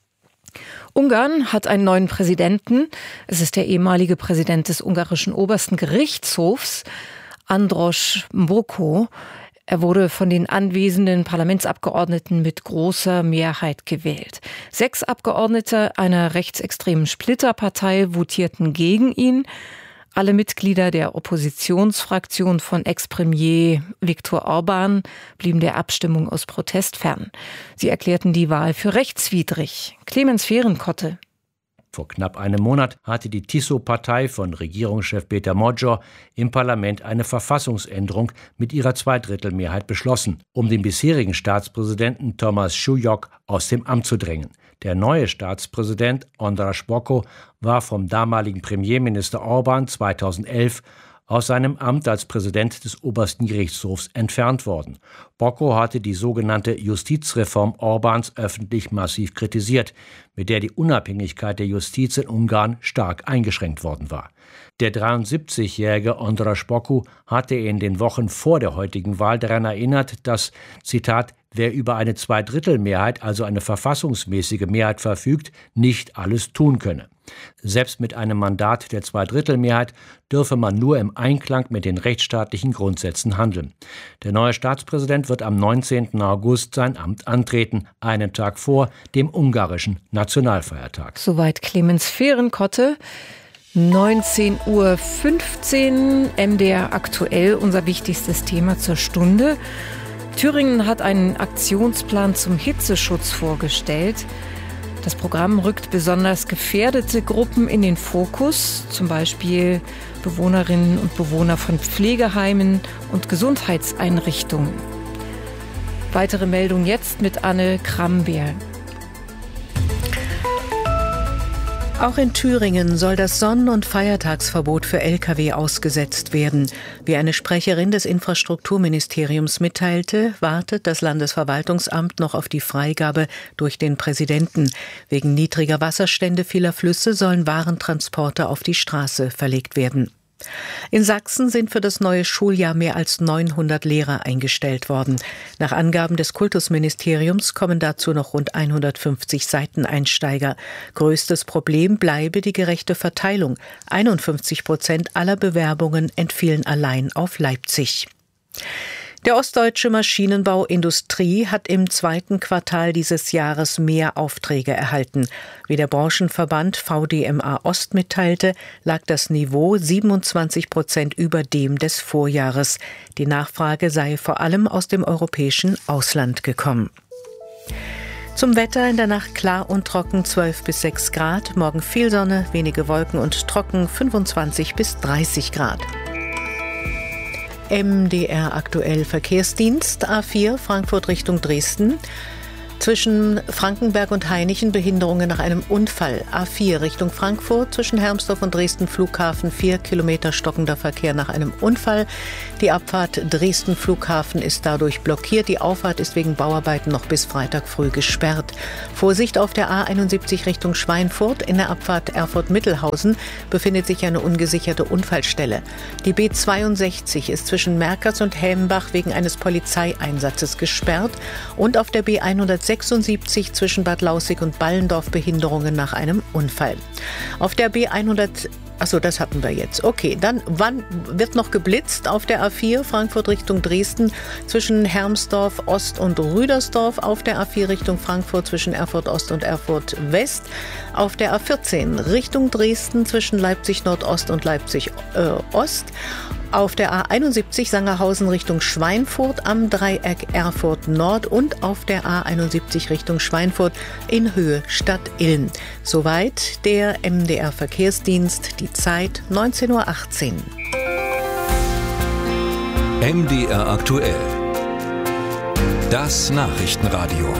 Ungarn hat einen neuen Präsidenten. Es ist der ehemalige Präsident des ungarischen obersten Gerichtshofs, Andros Mboko. Er wurde von den anwesenden Parlamentsabgeordneten mit großer Mehrheit gewählt. Sechs Abgeordnete einer rechtsextremen Splitterpartei votierten gegen ihn. Alle Mitglieder der Oppositionsfraktion von Ex-Premier Viktor Orbán blieben der Abstimmung aus Protest fern. Sie erklärten die Wahl für rechtswidrig. Clemens Fehrenkotte. Vor knapp einem Monat hatte die Tiso-Partei von Regierungschef Péter Magyar im Parlament eine Verfassungsänderung mit ihrer Zweidrittelmehrheit beschlossen, um den bisherigen Staatspräsidenten Thomas Schulyok aus dem Amt zu drängen. Der neue Staatspräsident Andras Boko war vom damaligen Premierminister Orbán zweitausendelf aus seinem Amt als Präsident des obersten Gerichtshofs entfernt worden. Boko hatte die sogenannte Justizreform Orbáns öffentlich massiv kritisiert, mit der die Unabhängigkeit der Justiz in Ungarn stark eingeschränkt worden war. Der dreiundsiebzigjährige Andras Boko hatte in den Wochen vor der heutigen Wahl daran erinnert, dass, Zitat, wer über eine Zweidrittelmehrheit, also eine verfassungsmäßige Mehrheit verfügt, nicht alles tun könne. Selbst mit einem Mandat der Zweidrittelmehrheit dürfe man nur im Einklang mit den rechtsstaatlichen Grundsätzen handeln. Der neue Staatspräsident wird am neunzehnten August sein Amt antreten, einen Tag vor dem ungarischen Nationalfeiertag. Soweit Clemens Fehrenkotte. neunzehn Uhr fünfzehn, M D R aktuell, unser wichtigstes Thema zur Stunde. Thüringen hat einen Aktionsplan zum Hitzeschutz vorgestellt. Das Programm rückt besonders gefährdete Gruppen in den Fokus, zum Beispiel Bewohnerinnen und Bewohner von Pflegeheimen und Gesundheitseinrichtungen. Weitere Meldung jetzt mit Anne Krambeer. Auch in Thüringen soll das Sonnen- und Feiertagsverbot für L K W ausgesetzt werden. Wie eine Sprecherin des Infrastrukturministeriums mitteilte, wartet das Landesverwaltungsamt noch auf die Freigabe durch den Präsidenten. Wegen niedriger Wasserstände vieler Flüsse sollen Warentransporte auf die Straße verlegt werden. In Sachsen sind für das neue Schuljahr mehr als neunhundert Lehrer eingestellt worden. Nach Angaben des Kultusministeriums kommen dazu noch rund hundertfünfzig Seiteneinsteiger. Größtes Problem bleibe die gerechte Verteilung. einundfünfzig Prozent aller Bewerbungen entfielen allein auf Leipzig. Der ostdeutsche Maschinenbauindustrie hat im zweiten Quartal dieses Jahres mehr Aufträge erhalten. Wie der Branchenverband V D M A Ost mitteilte, lag das Niveau siebenundzwanzig Prozent über dem des Vorjahres. Die Nachfrage sei vor allem aus dem europäischen Ausland gekommen. Zum Wetter: in der Nacht klar und trocken, zwölf bis sechs Grad. Morgen viel Sonne, wenige Wolken und trocken, fünfundzwanzig bis dreißig Grad. M D R aktuell Verkehrsdienst, A vier Frankfurt Richtung Dresden. Zwischen Frankenberg und Hainichen Behinderungen nach einem Unfall. A vier Richtung Frankfurt zwischen Hermsdorf und Dresden Flughafen, vier Kilometer stockender Verkehr nach einem Unfall. Die Abfahrt Dresden Flughafen ist dadurch blockiert. Die Auffahrt ist wegen Bauarbeiten noch bis Freitag früh gesperrt. Vorsicht auf der A einundsiebzig Richtung Schweinfurt. In der Abfahrt Erfurt-Mittelhausen befindet sich eine ungesicherte Unfallstelle. Die B zweiundsechzig ist zwischen Merkers und Helmbach wegen eines Polizeieinsatzes gesperrt. Und auf der B hundertsechsundsiebzig zwischen Bad Lausick und Ballendorf Behinderungen nach einem Unfall. Auf der B hundert, achso, das hatten wir jetzt. Okay, dann wann wird noch geblitzt auf der A vier Frankfurt Richtung Dresden zwischen Hermsdorf Ost und Rüdersdorf, auf der A vier Richtung Frankfurt zwischen Erfurt Ost und Erfurt West, auf der A vierzehn Richtung Dresden zwischen Leipzig Nordost und Leipzig äh, Ost, auf der A einundsiebzig Sangerhausen Richtung Schweinfurt am Dreieck Erfurt Nord und auf der A einundsiebzig Richtung Schweinfurt in Höhe Stadt Ilm. Soweit der M D R Verkehrsdienst, die Zeit neunzehn Uhr achtzehn. M D R aktuell. Das Nachrichtenradio.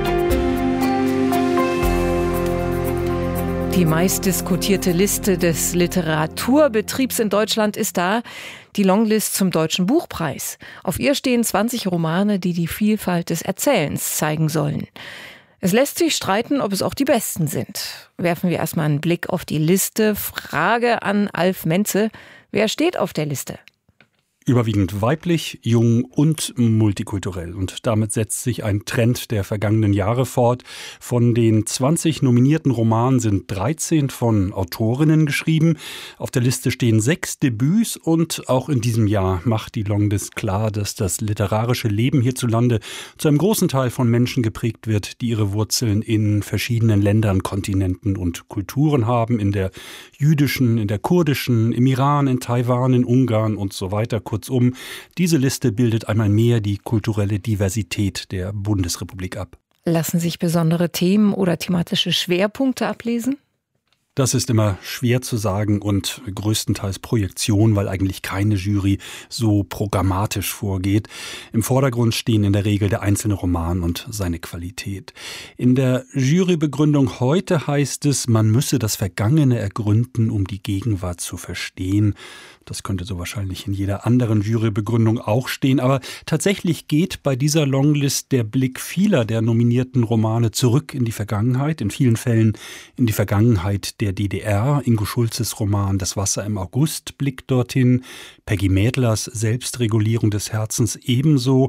Die meistdiskutierte Liste des Literaturbetriebs in Deutschland ist da, die Longlist zum Deutschen Buchpreis. Auf ihr stehen zwanzig Romane, die die Vielfalt des Erzählens zeigen sollen. Es lässt sich streiten, ob es auch die besten sind. Werfen wir erstmal einen Blick auf die Liste. Frage an Alf Menze: Wer steht auf der Liste? Überwiegend weiblich, jung und multikulturell. Und damit setzt sich ein Trend der vergangenen Jahre fort. Von den zwanzig nominierten Romanen sind dreizehn von Autorinnen geschrieben. Auf der Liste stehen sechs Debüts und auch in diesem Jahr macht die Longlist klar, dass das literarische Leben hierzulande zu einem großen Teil von Menschen geprägt wird, die ihre Wurzeln in verschiedenen Ländern, Kontinenten und Kulturen haben. In der jüdischen, in der kurdischen, im Iran, in Taiwan, in Ungarn und so weiter. Kurzum, diese Liste bildet einmal mehr die kulturelle Diversität der Bundesrepublik ab. Lassen sich besondere Themen oder thematische Schwerpunkte ablesen? Das ist immer schwer zu sagen und größtenteils Projektion, weil eigentlich keine Jury so programmatisch vorgeht. Im Vordergrund stehen in der Regel der einzelne Roman und seine Qualität. In der Jurybegründung heute heißt es, man müsse das Vergangene ergründen, um die Gegenwart zu verstehen. Das könnte so wahrscheinlich in jeder anderen Jurybegründung auch stehen. Aber tatsächlich geht bei dieser Longlist der Blick vieler der nominierten Romane zurück in die Vergangenheit. In vielen Fällen in die Vergangenheit der D D R. Ingo Schulzes Roman Das Wasser im August blickt dorthin. Peggy Mädlers Selbstregulierung des Herzens ebenso.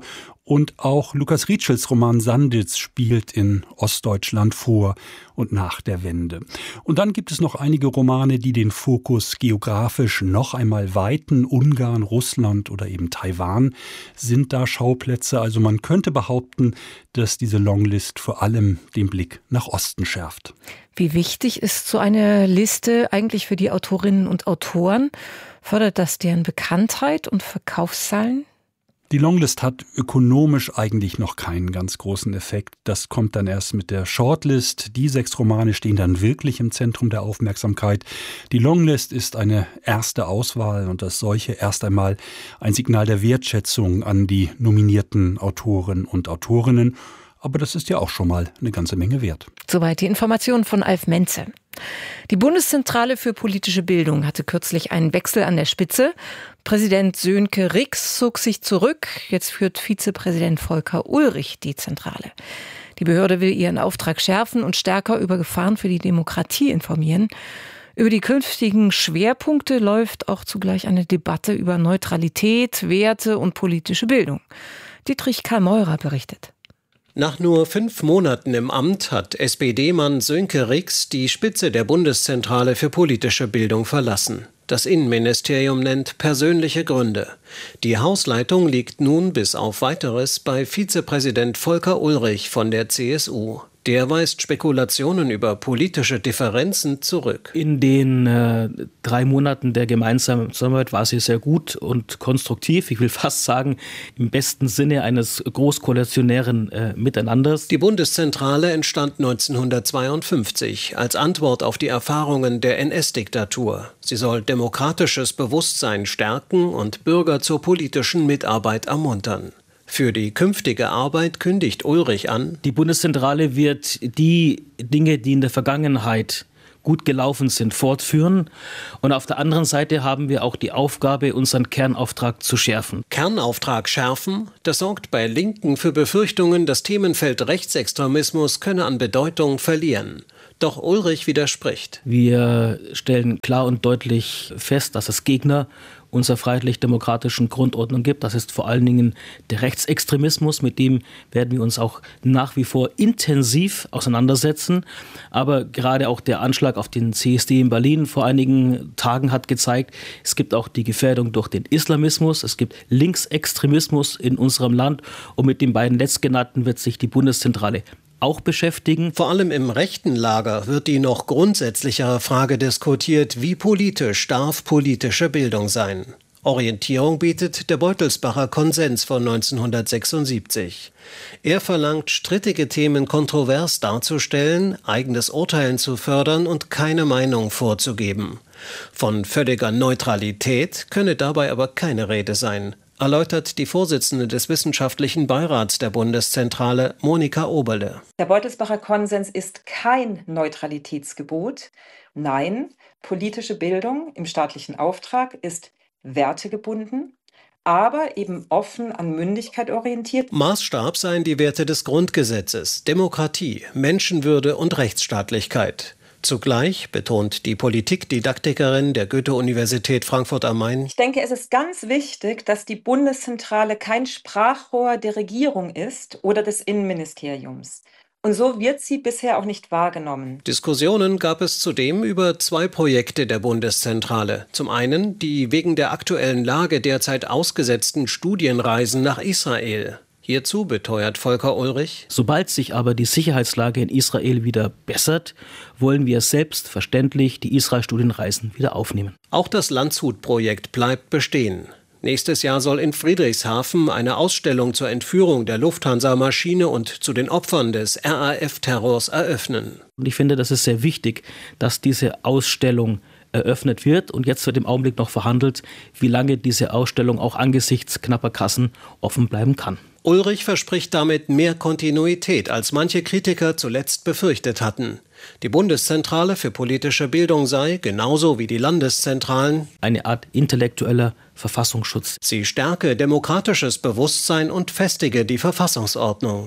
Und auch Lukas Rietschels Roman Sanditz spielt in Ostdeutschland vor und nach der Wende. Und dann gibt es noch einige Romane, die den Fokus geografisch noch einmal weiten. Ungarn, Russland oder eben Taiwan sind da Schauplätze. Also man könnte behaupten, dass diese Longlist vor allem den Blick nach Osten schärft. Wie wichtig ist so eine Liste eigentlich für die Autorinnen und Autoren? Fördert das deren Bekanntheit und Verkaufszahlen? Die Longlist hat ökonomisch eigentlich noch keinen ganz großen Effekt. Das kommt dann erst mit der Shortlist. Die sechs Romane stehen dann wirklich im Zentrum der Aufmerksamkeit. Die Longlist ist eine erste Auswahl und als solche erst einmal ein Signal der Wertschätzung an die nominierten Autoren und Autorinnen. Aber das ist ja auch schon mal eine ganze Menge wert. Soweit die Informationen von Alf Menze. Die Bundeszentrale für politische Bildung hatte kürzlich einen Wechsel an der Spitze. Präsident Sönke Rix zog sich zurück. Jetzt führt Vizepräsident Volker Ulrich die Zentrale. Die Behörde will ihren Auftrag schärfen und stärker über Gefahren für die Demokratie informieren. Über die künftigen Schwerpunkte läuft auch zugleich eine Debatte über Neutralität, Werte und politische Bildung. Dietrich Karl Meurer berichtet. Nach nur fünf Monaten im Amt hat S P D-Mann Sönke Rix die Spitze der Bundeszentrale für politische Bildung verlassen. Das Innenministerium nennt persönliche Gründe. Die Hausleitung liegt nun bis auf Weiteres bei Vizepräsident Volker Ulrich von der C S U. Der weist Spekulationen über politische Differenzen zurück. In den äh, drei Monaten der gemeinsamen Zusammenarbeit war sie sehr gut und konstruktiv. Ich will fast sagen, im besten Sinne eines großkoalitionären äh, Miteinanders. Die Bundeszentrale entstand neunzehnhundertzweiundfünfzig als Antwort auf die Erfahrungen der N S-Diktatur. Sie soll demokratisches Bewusstsein stärken und Bürger zur politischen Mitarbeit ermuntern. Für die künftige Arbeit kündigt Ulrich an: Die Bundeszentrale wird die Dinge, die in der Vergangenheit gut gelaufen sind, fortführen. Und auf der anderen Seite haben wir auch die Aufgabe, unseren Kernauftrag zu schärfen. Kernauftrag schärfen? Das sorgt bei Linken für Befürchtungen, das Themenfeld Rechtsextremismus könne an Bedeutung verlieren. Doch Ulrich widerspricht. Wir stellen klar und deutlich fest, dass es Gegner unserer freiheitlich-demokratischen Grundordnung gibt. Das ist vor allen Dingen der Rechtsextremismus, mit dem werden wir uns auch nach wie vor intensiv auseinandersetzen. Aber gerade auch der Anschlag auf den C S D in Berlin vor einigen Tagen hat gezeigt, es gibt auch die Gefährdung durch den Islamismus, es gibt Linksextremismus in unserem Land und mit den beiden letztgenannten wird sich die Bundeszentrale auch beschäftigen. Vor allem im rechten Lager wird die noch grundsätzlichere Frage diskutiert, wie politisch darf politische Bildung sein. Orientierung bietet der Beutelsbacher Konsens von neunzehnhundertsechsundsiebzig. Er verlangt, strittige Themen kontrovers darzustellen, eigenes Urteilen zu fördern und keine Meinung vorzugeben. Von völliger Neutralität könne dabei aber keine Rede sein, erläutert die Vorsitzende des Wissenschaftlichen Beirats der Bundeszentrale, Monika Oberle. Der Beutelsbacher Konsens ist kein Neutralitätsgebot. Nein, politische Bildung im staatlichen Auftrag ist wertegebunden, aber eben offen an Mündigkeit orientiert. Maßstab seien die Werte des Grundgesetzes, Demokratie, Menschenwürde und Rechtsstaatlichkeit. Zugleich betont die Politikdidaktikerin der Goethe-Universität Frankfurt am Main: Ich denke, es ist ganz wichtig, dass die Bundeszentrale kein Sprachrohr der Regierung ist oder des Innenministeriums. Und so wird sie bisher auch nicht wahrgenommen. Diskussionen gab es zudem über zwei Projekte der Bundeszentrale. Zum einen die wegen der aktuellen Lage derzeit ausgesetzten Studienreisen nach Israel. Hierzu beteuert Volker Ulrich: Sobald sich aber die Sicherheitslage in Israel wieder bessert, wollen wir selbstverständlich die Israel-Studienreisen wieder aufnehmen. Auch das Landshut-Projekt bleibt bestehen. Nächstes Jahr soll in Friedrichshafen eine Ausstellung zur Entführung der Lufthansa-Maschine und zu den Opfern des R A F-Terrors eröffnen. Und ich finde, das ist sehr wichtig, dass diese Ausstellung eröffnet wird. Und jetzt wird im Augenblick noch verhandelt, wie lange diese Ausstellung auch angesichts knapper Kassen offen bleiben kann. Ulrich verspricht damit mehr Kontinuität, als manche Kritiker zuletzt befürchtet hatten. Die Bundeszentrale für politische Bildung sei, genauso wie die Landeszentralen, eine Art intellektueller Verfassungsschutz. Sie stärke demokratisches Bewusstsein und festige die Verfassungsordnung.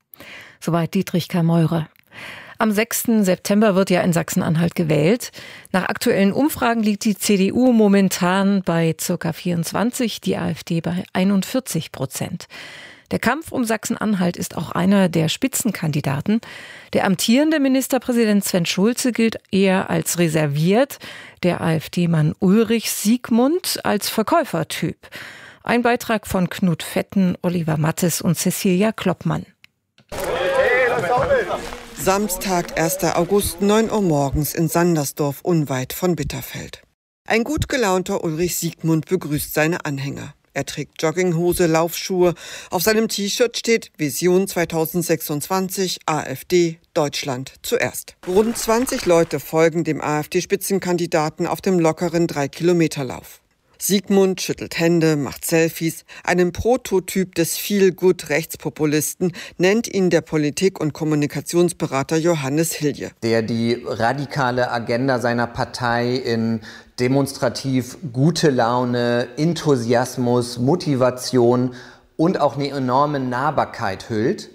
Soweit Dietrich Karl Meurer. Am sechsten September wird ja in Sachsen-Anhalt gewählt. Nach aktuellen Umfragen liegt die C D U momentan bei ca. vierundzwanzig, die AfD bei einundvierzig Prozent. Der Kampf um Sachsen-Anhalt ist auch einer der Spitzenkandidaten. Der amtierende Ministerpräsident Sven Schulze gilt eher als reserviert, der AfD-Mann Ulrich Siegmund als Verkäufertyp. Ein Beitrag von Knut Fetten, Oliver Mattes und Cecilia Kloppmann. Samstag, erster August, neun Uhr morgens in Sandersdorf, unweit von Bitterfeld. Ein gut gelaunter Ulrich Siegmund begrüßt seine Anhänger. Er trägt Jogginghose, Laufschuhe. Auf seinem T-Shirt steht Vision zweitausendsechsundzwanzig, AfD, Deutschland zuerst. Rund zwanzig Leute folgen dem AfD-Spitzenkandidaten auf dem lockeren drei-Kilometer-Lauf. Siegmund schüttelt Hände, macht Selfies. Einen Prototyp des Feel-Good-Rechtspopulisten nennt ihn der Politik- und Kommunikationsberater Johannes Hilje. Der die radikale Agenda seiner Partei in demonstrativ gute Laune, Enthusiasmus, Motivation und auch eine enorme Nahbarkeit hüllt.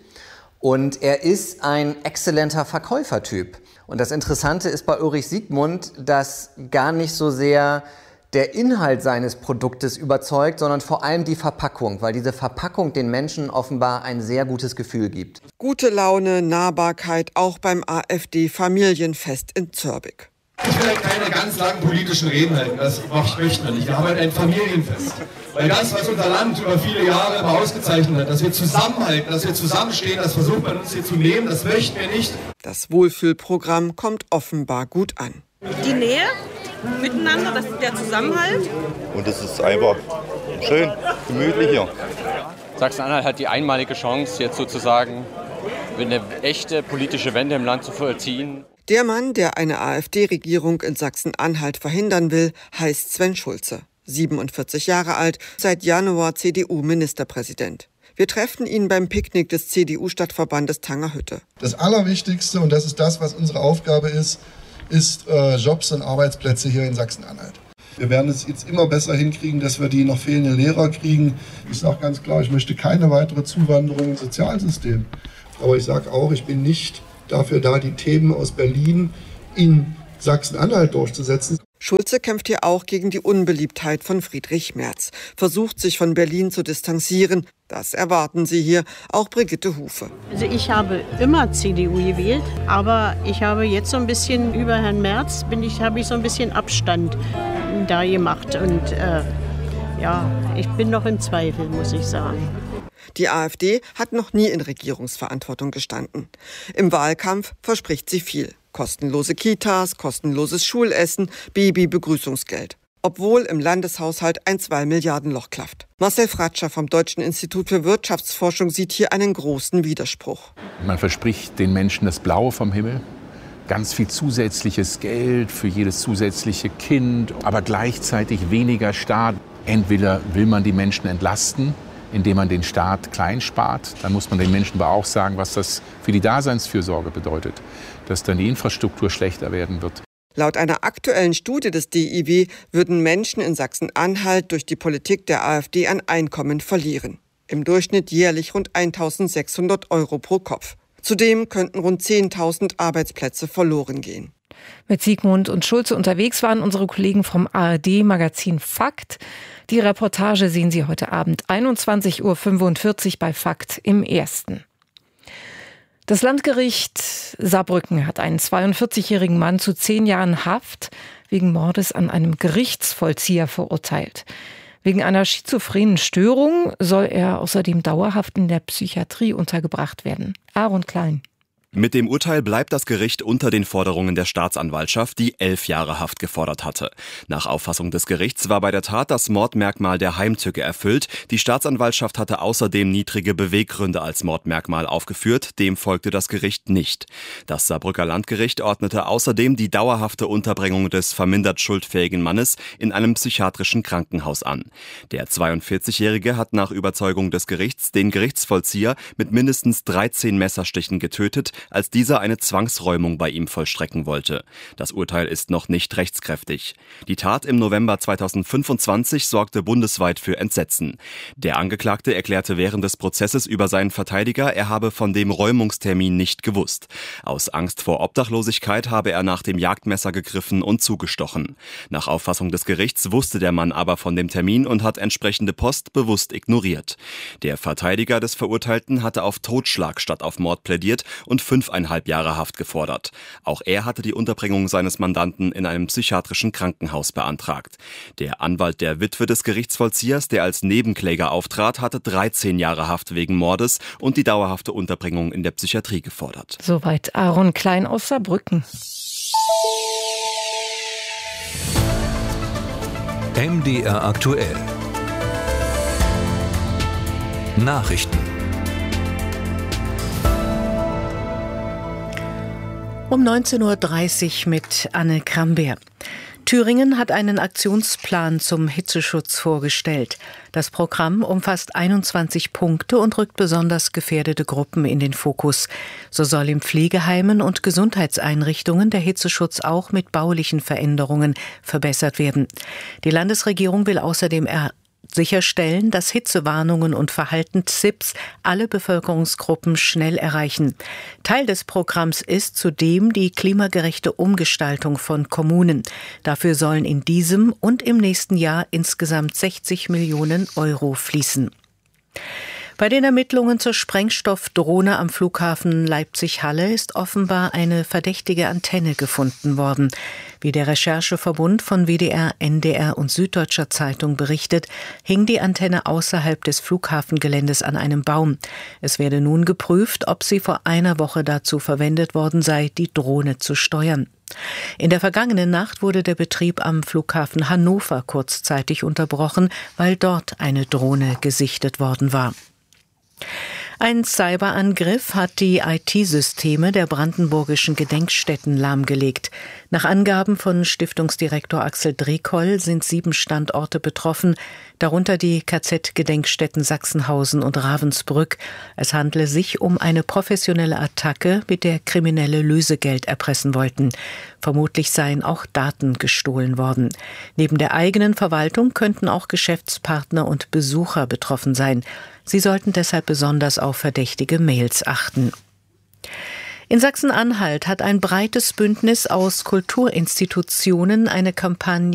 Und er ist ein exzellenter Verkäufertyp. Und das Interessante ist bei Ulrich Siegmund, dass gar nicht so sehr der Inhalt seines Produktes überzeugt, sondern vor allem die Verpackung, weil diese Verpackung den Menschen offenbar ein sehr gutes Gefühl gibt. Gute Laune, Nahbarkeit auch beim AfD-Familienfest in Zörbig. Ich will halt keine ganz langen politischen Reden halten, das möchten wir nicht. Wir haben halt ein Familienfest. Weil das, was unser Land über viele Jahre immer ausgezeichnet hat, dass wir zusammenhalten, dass wir zusammenstehen, das versucht man uns hier zu nehmen, das möchten wir nicht. Das Wohlfühlprogramm kommt offenbar gut an. Die Nähe miteinander, das ist der Zusammenhalt. Und es ist einfach schön, gemütlich hier. Sachsen-Anhalt hat die einmalige Chance, jetzt sozusagen eine echte politische Wende im Land zu vollziehen. Der Mann, der eine AfD-Regierung in Sachsen-Anhalt verhindern will, heißt Sven Schulze. siebenundvierzig Jahre alt, seit Januar C D U-Ministerpräsident. Wir treffen ihn beim Picknick des C D U-Stadtverbandes Tangerhütte. Das Allerwichtigste, und das ist das, was unsere Aufgabe ist, ist äh, Jobs und Arbeitsplätze hier in Sachsen-Anhalt. Wir werden es jetzt immer besser hinkriegen, dass wir die noch fehlenden Lehrer kriegen. Ich sage ganz klar, ich möchte keine weitere Zuwanderung ins Sozialsystem. Aber ich sage auch, ich bin nicht dafür da, die Themen aus Berlin in Sachsen-Anhalt durchzusetzen. Schulze kämpft hier auch gegen die Unbeliebtheit von Friedrich Merz, versucht sich von Berlin zu distanzieren. Das erwarten Sie hier, auch Brigitte Hufe. Also ich habe immer C D U gewählt, aber ich habe jetzt so ein bisschen über Herrn Merz, bin ich, habe ich so ein bisschen Abstand da gemacht. Und äh, ja, ich bin noch im Zweifel, muss ich sagen. Die AfD hat noch nie in Regierungsverantwortung gestanden. Im Wahlkampf verspricht sie viel. Kostenlose Kitas, kostenloses Schulessen, Baby-Begrüßungsgeld. Obwohl im Landeshaushalt ein zwei Milliarden Loch klafft. Marcel Fratscher vom Deutschen Institut für Wirtschaftsforschung sieht hier einen großen Widerspruch. Man verspricht den Menschen das Blaue vom Himmel, ganz viel zusätzliches Geld für jedes zusätzliche Kind, aber gleichzeitig weniger Staat. Entweder will man die Menschen entlasten, indem man den Staat klein spart. Dann muss man den Menschen aber auch sagen, was das für die Daseinsfürsorge bedeutet, dass dann die Infrastruktur schlechter werden wird. Laut einer aktuellen Studie des D I W würden Menschen in Sachsen-Anhalt durch die Politik der AfD an Einkommen verlieren. Im Durchschnitt jährlich rund eintausendsechshundert Euro pro Kopf. Zudem könnten rund zehntausend Arbeitsplätze verloren gehen. Mit Siegmund und Schulze unterwegs waren unsere Kollegen vom A R D-Magazin Fakt. Die Reportage sehen Sie heute Abend einundzwanzig Uhr fünfundvierzig bei Fakt im Ersten. Das Landgericht Saarbrücken hat einen zweiundvierzigjährigen Mann zu zehn Jahren Haft wegen Mordes an einem Gerichtsvollzieher verurteilt. Wegen einer schizophrenen Störung soll er außerdem dauerhaft in der Psychiatrie untergebracht werden. Aaron Klein. Mit dem Urteil bleibt das Gericht unter den Forderungen der Staatsanwaltschaft, die elf Jahre Haft gefordert hatte. Nach Auffassung des Gerichts war bei der Tat das Mordmerkmal der Heimtücke erfüllt. Die Staatsanwaltschaft hatte außerdem niedrige Beweggründe als Mordmerkmal aufgeführt. Dem folgte das Gericht nicht. Das Saarbrücker Landgericht ordnete außerdem die dauerhafte Unterbringung des vermindert schuldfähigen Mannes in einem psychiatrischen Krankenhaus an. Der zweiundvierzigjährige hat nach Überzeugung des Gerichts den Gerichtsvollzieher mit mindestens dreizehn Messerstichen getötet. als dieser eine Zwangsräumung bei ihm vollstrecken wollte. Das Urteil ist noch nicht rechtskräftig. Die Tat im November zweitausendfünfundzwanzig sorgte bundesweit für Entsetzen. Der Angeklagte erklärte während des Prozesses über seinen Verteidiger, er habe von dem Räumungstermin nicht gewusst. Aus Angst vor Obdachlosigkeit habe er nach dem Jagdmesser gegriffen und zugestochen. Nach Auffassung des Gerichts wusste der Mann aber von dem Termin und hat entsprechende Post bewusst ignoriert. Der Verteidiger des Verurteilten hatte auf Totschlag statt auf Mord plädiert und fünfeinhalb Jahre Haft gefordert. Auch er hatte die Unterbringung seines Mandanten in einem psychiatrischen Krankenhaus beantragt. Der Anwalt der Witwe des Gerichtsvollziehers, der als Nebenkläger auftrat, hatte dreizehn Jahre Haft wegen Mordes und die dauerhafte Unterbringung in der Psychiatrie gefordert. Soweit Aaron Klein aus Saarbrücken. M D R aktuell. Nachrichten. Um neunzehn Uhr dreißig mit Anne Krambert. Thüringen hat einen Aktionsplan zum Hitzeschutz vorgestellt. Das Programm umfasst einundzwanzig Punkte und rückt besonders gefährdete Gruppen in den Fokus. So soll in Pflegeheimen und Gesundheitseinrichtungen der Hitzeschutz auch mit baulichen Veränderungen verbessert werden. Die Landesregierung will außerdem er sicherstellen, dass Hitzewarnungen und Verhaltenstipps alle Bevölkerungsgruppen schnell erreichen. Teil des Programms ist zudem die klimagerechte Umgestaltung von Kommunen. Dafür sollen in diesem und im nächsten Jahr insgesamt sechzig Millionen Euro fließen. Bei den Ermittlungen zur Sprengstoffdrohne am Flughafen Leipzig-Halle ist offenbar eine verdächtige Antenne gefunden worden. Wie der Rechercheverbund von W D R, N D R und Süddeutscher Zeitung berichtet, hing die Antenne außerhalb des Flughafengeländes an einem Baum. Es werde nun geprüft, ob sie vor einer Woche dazu verwendet worden sei, die Drohne zu steuern. In der vergangenen Nacht wurde der Betrieb am Flughafen Hannover kurzzeitig unterbrochen, weil dort eine Drohne gesichtet worden war. Ein Cyberangriff hat die I T-Systeme der brandenburgischen Gedenkstätten lahmgelegt. Nach Angaben von Stiftungsdirektor Axel Drekoll sind sieben Standorte betroffen, darunter die K Z-Gedenkstätten Sachsenhausen und Ravensbrück. Es handle sich um eine professionelle Attacke, mit der Kriminelle Lösegeld erpressen wollten. Vermutlich seien auch Daten gestohlen worden. Neben der eigenen Verwaltung könnten auch Geschäftspartner und Besucher betroffen sein. Sie sollten deshalb besonders auf verdächtige Mails achten. In Sachsen-Anhalt hat ein breites Bündnis aus Kulturinstitutionen eine Kampagne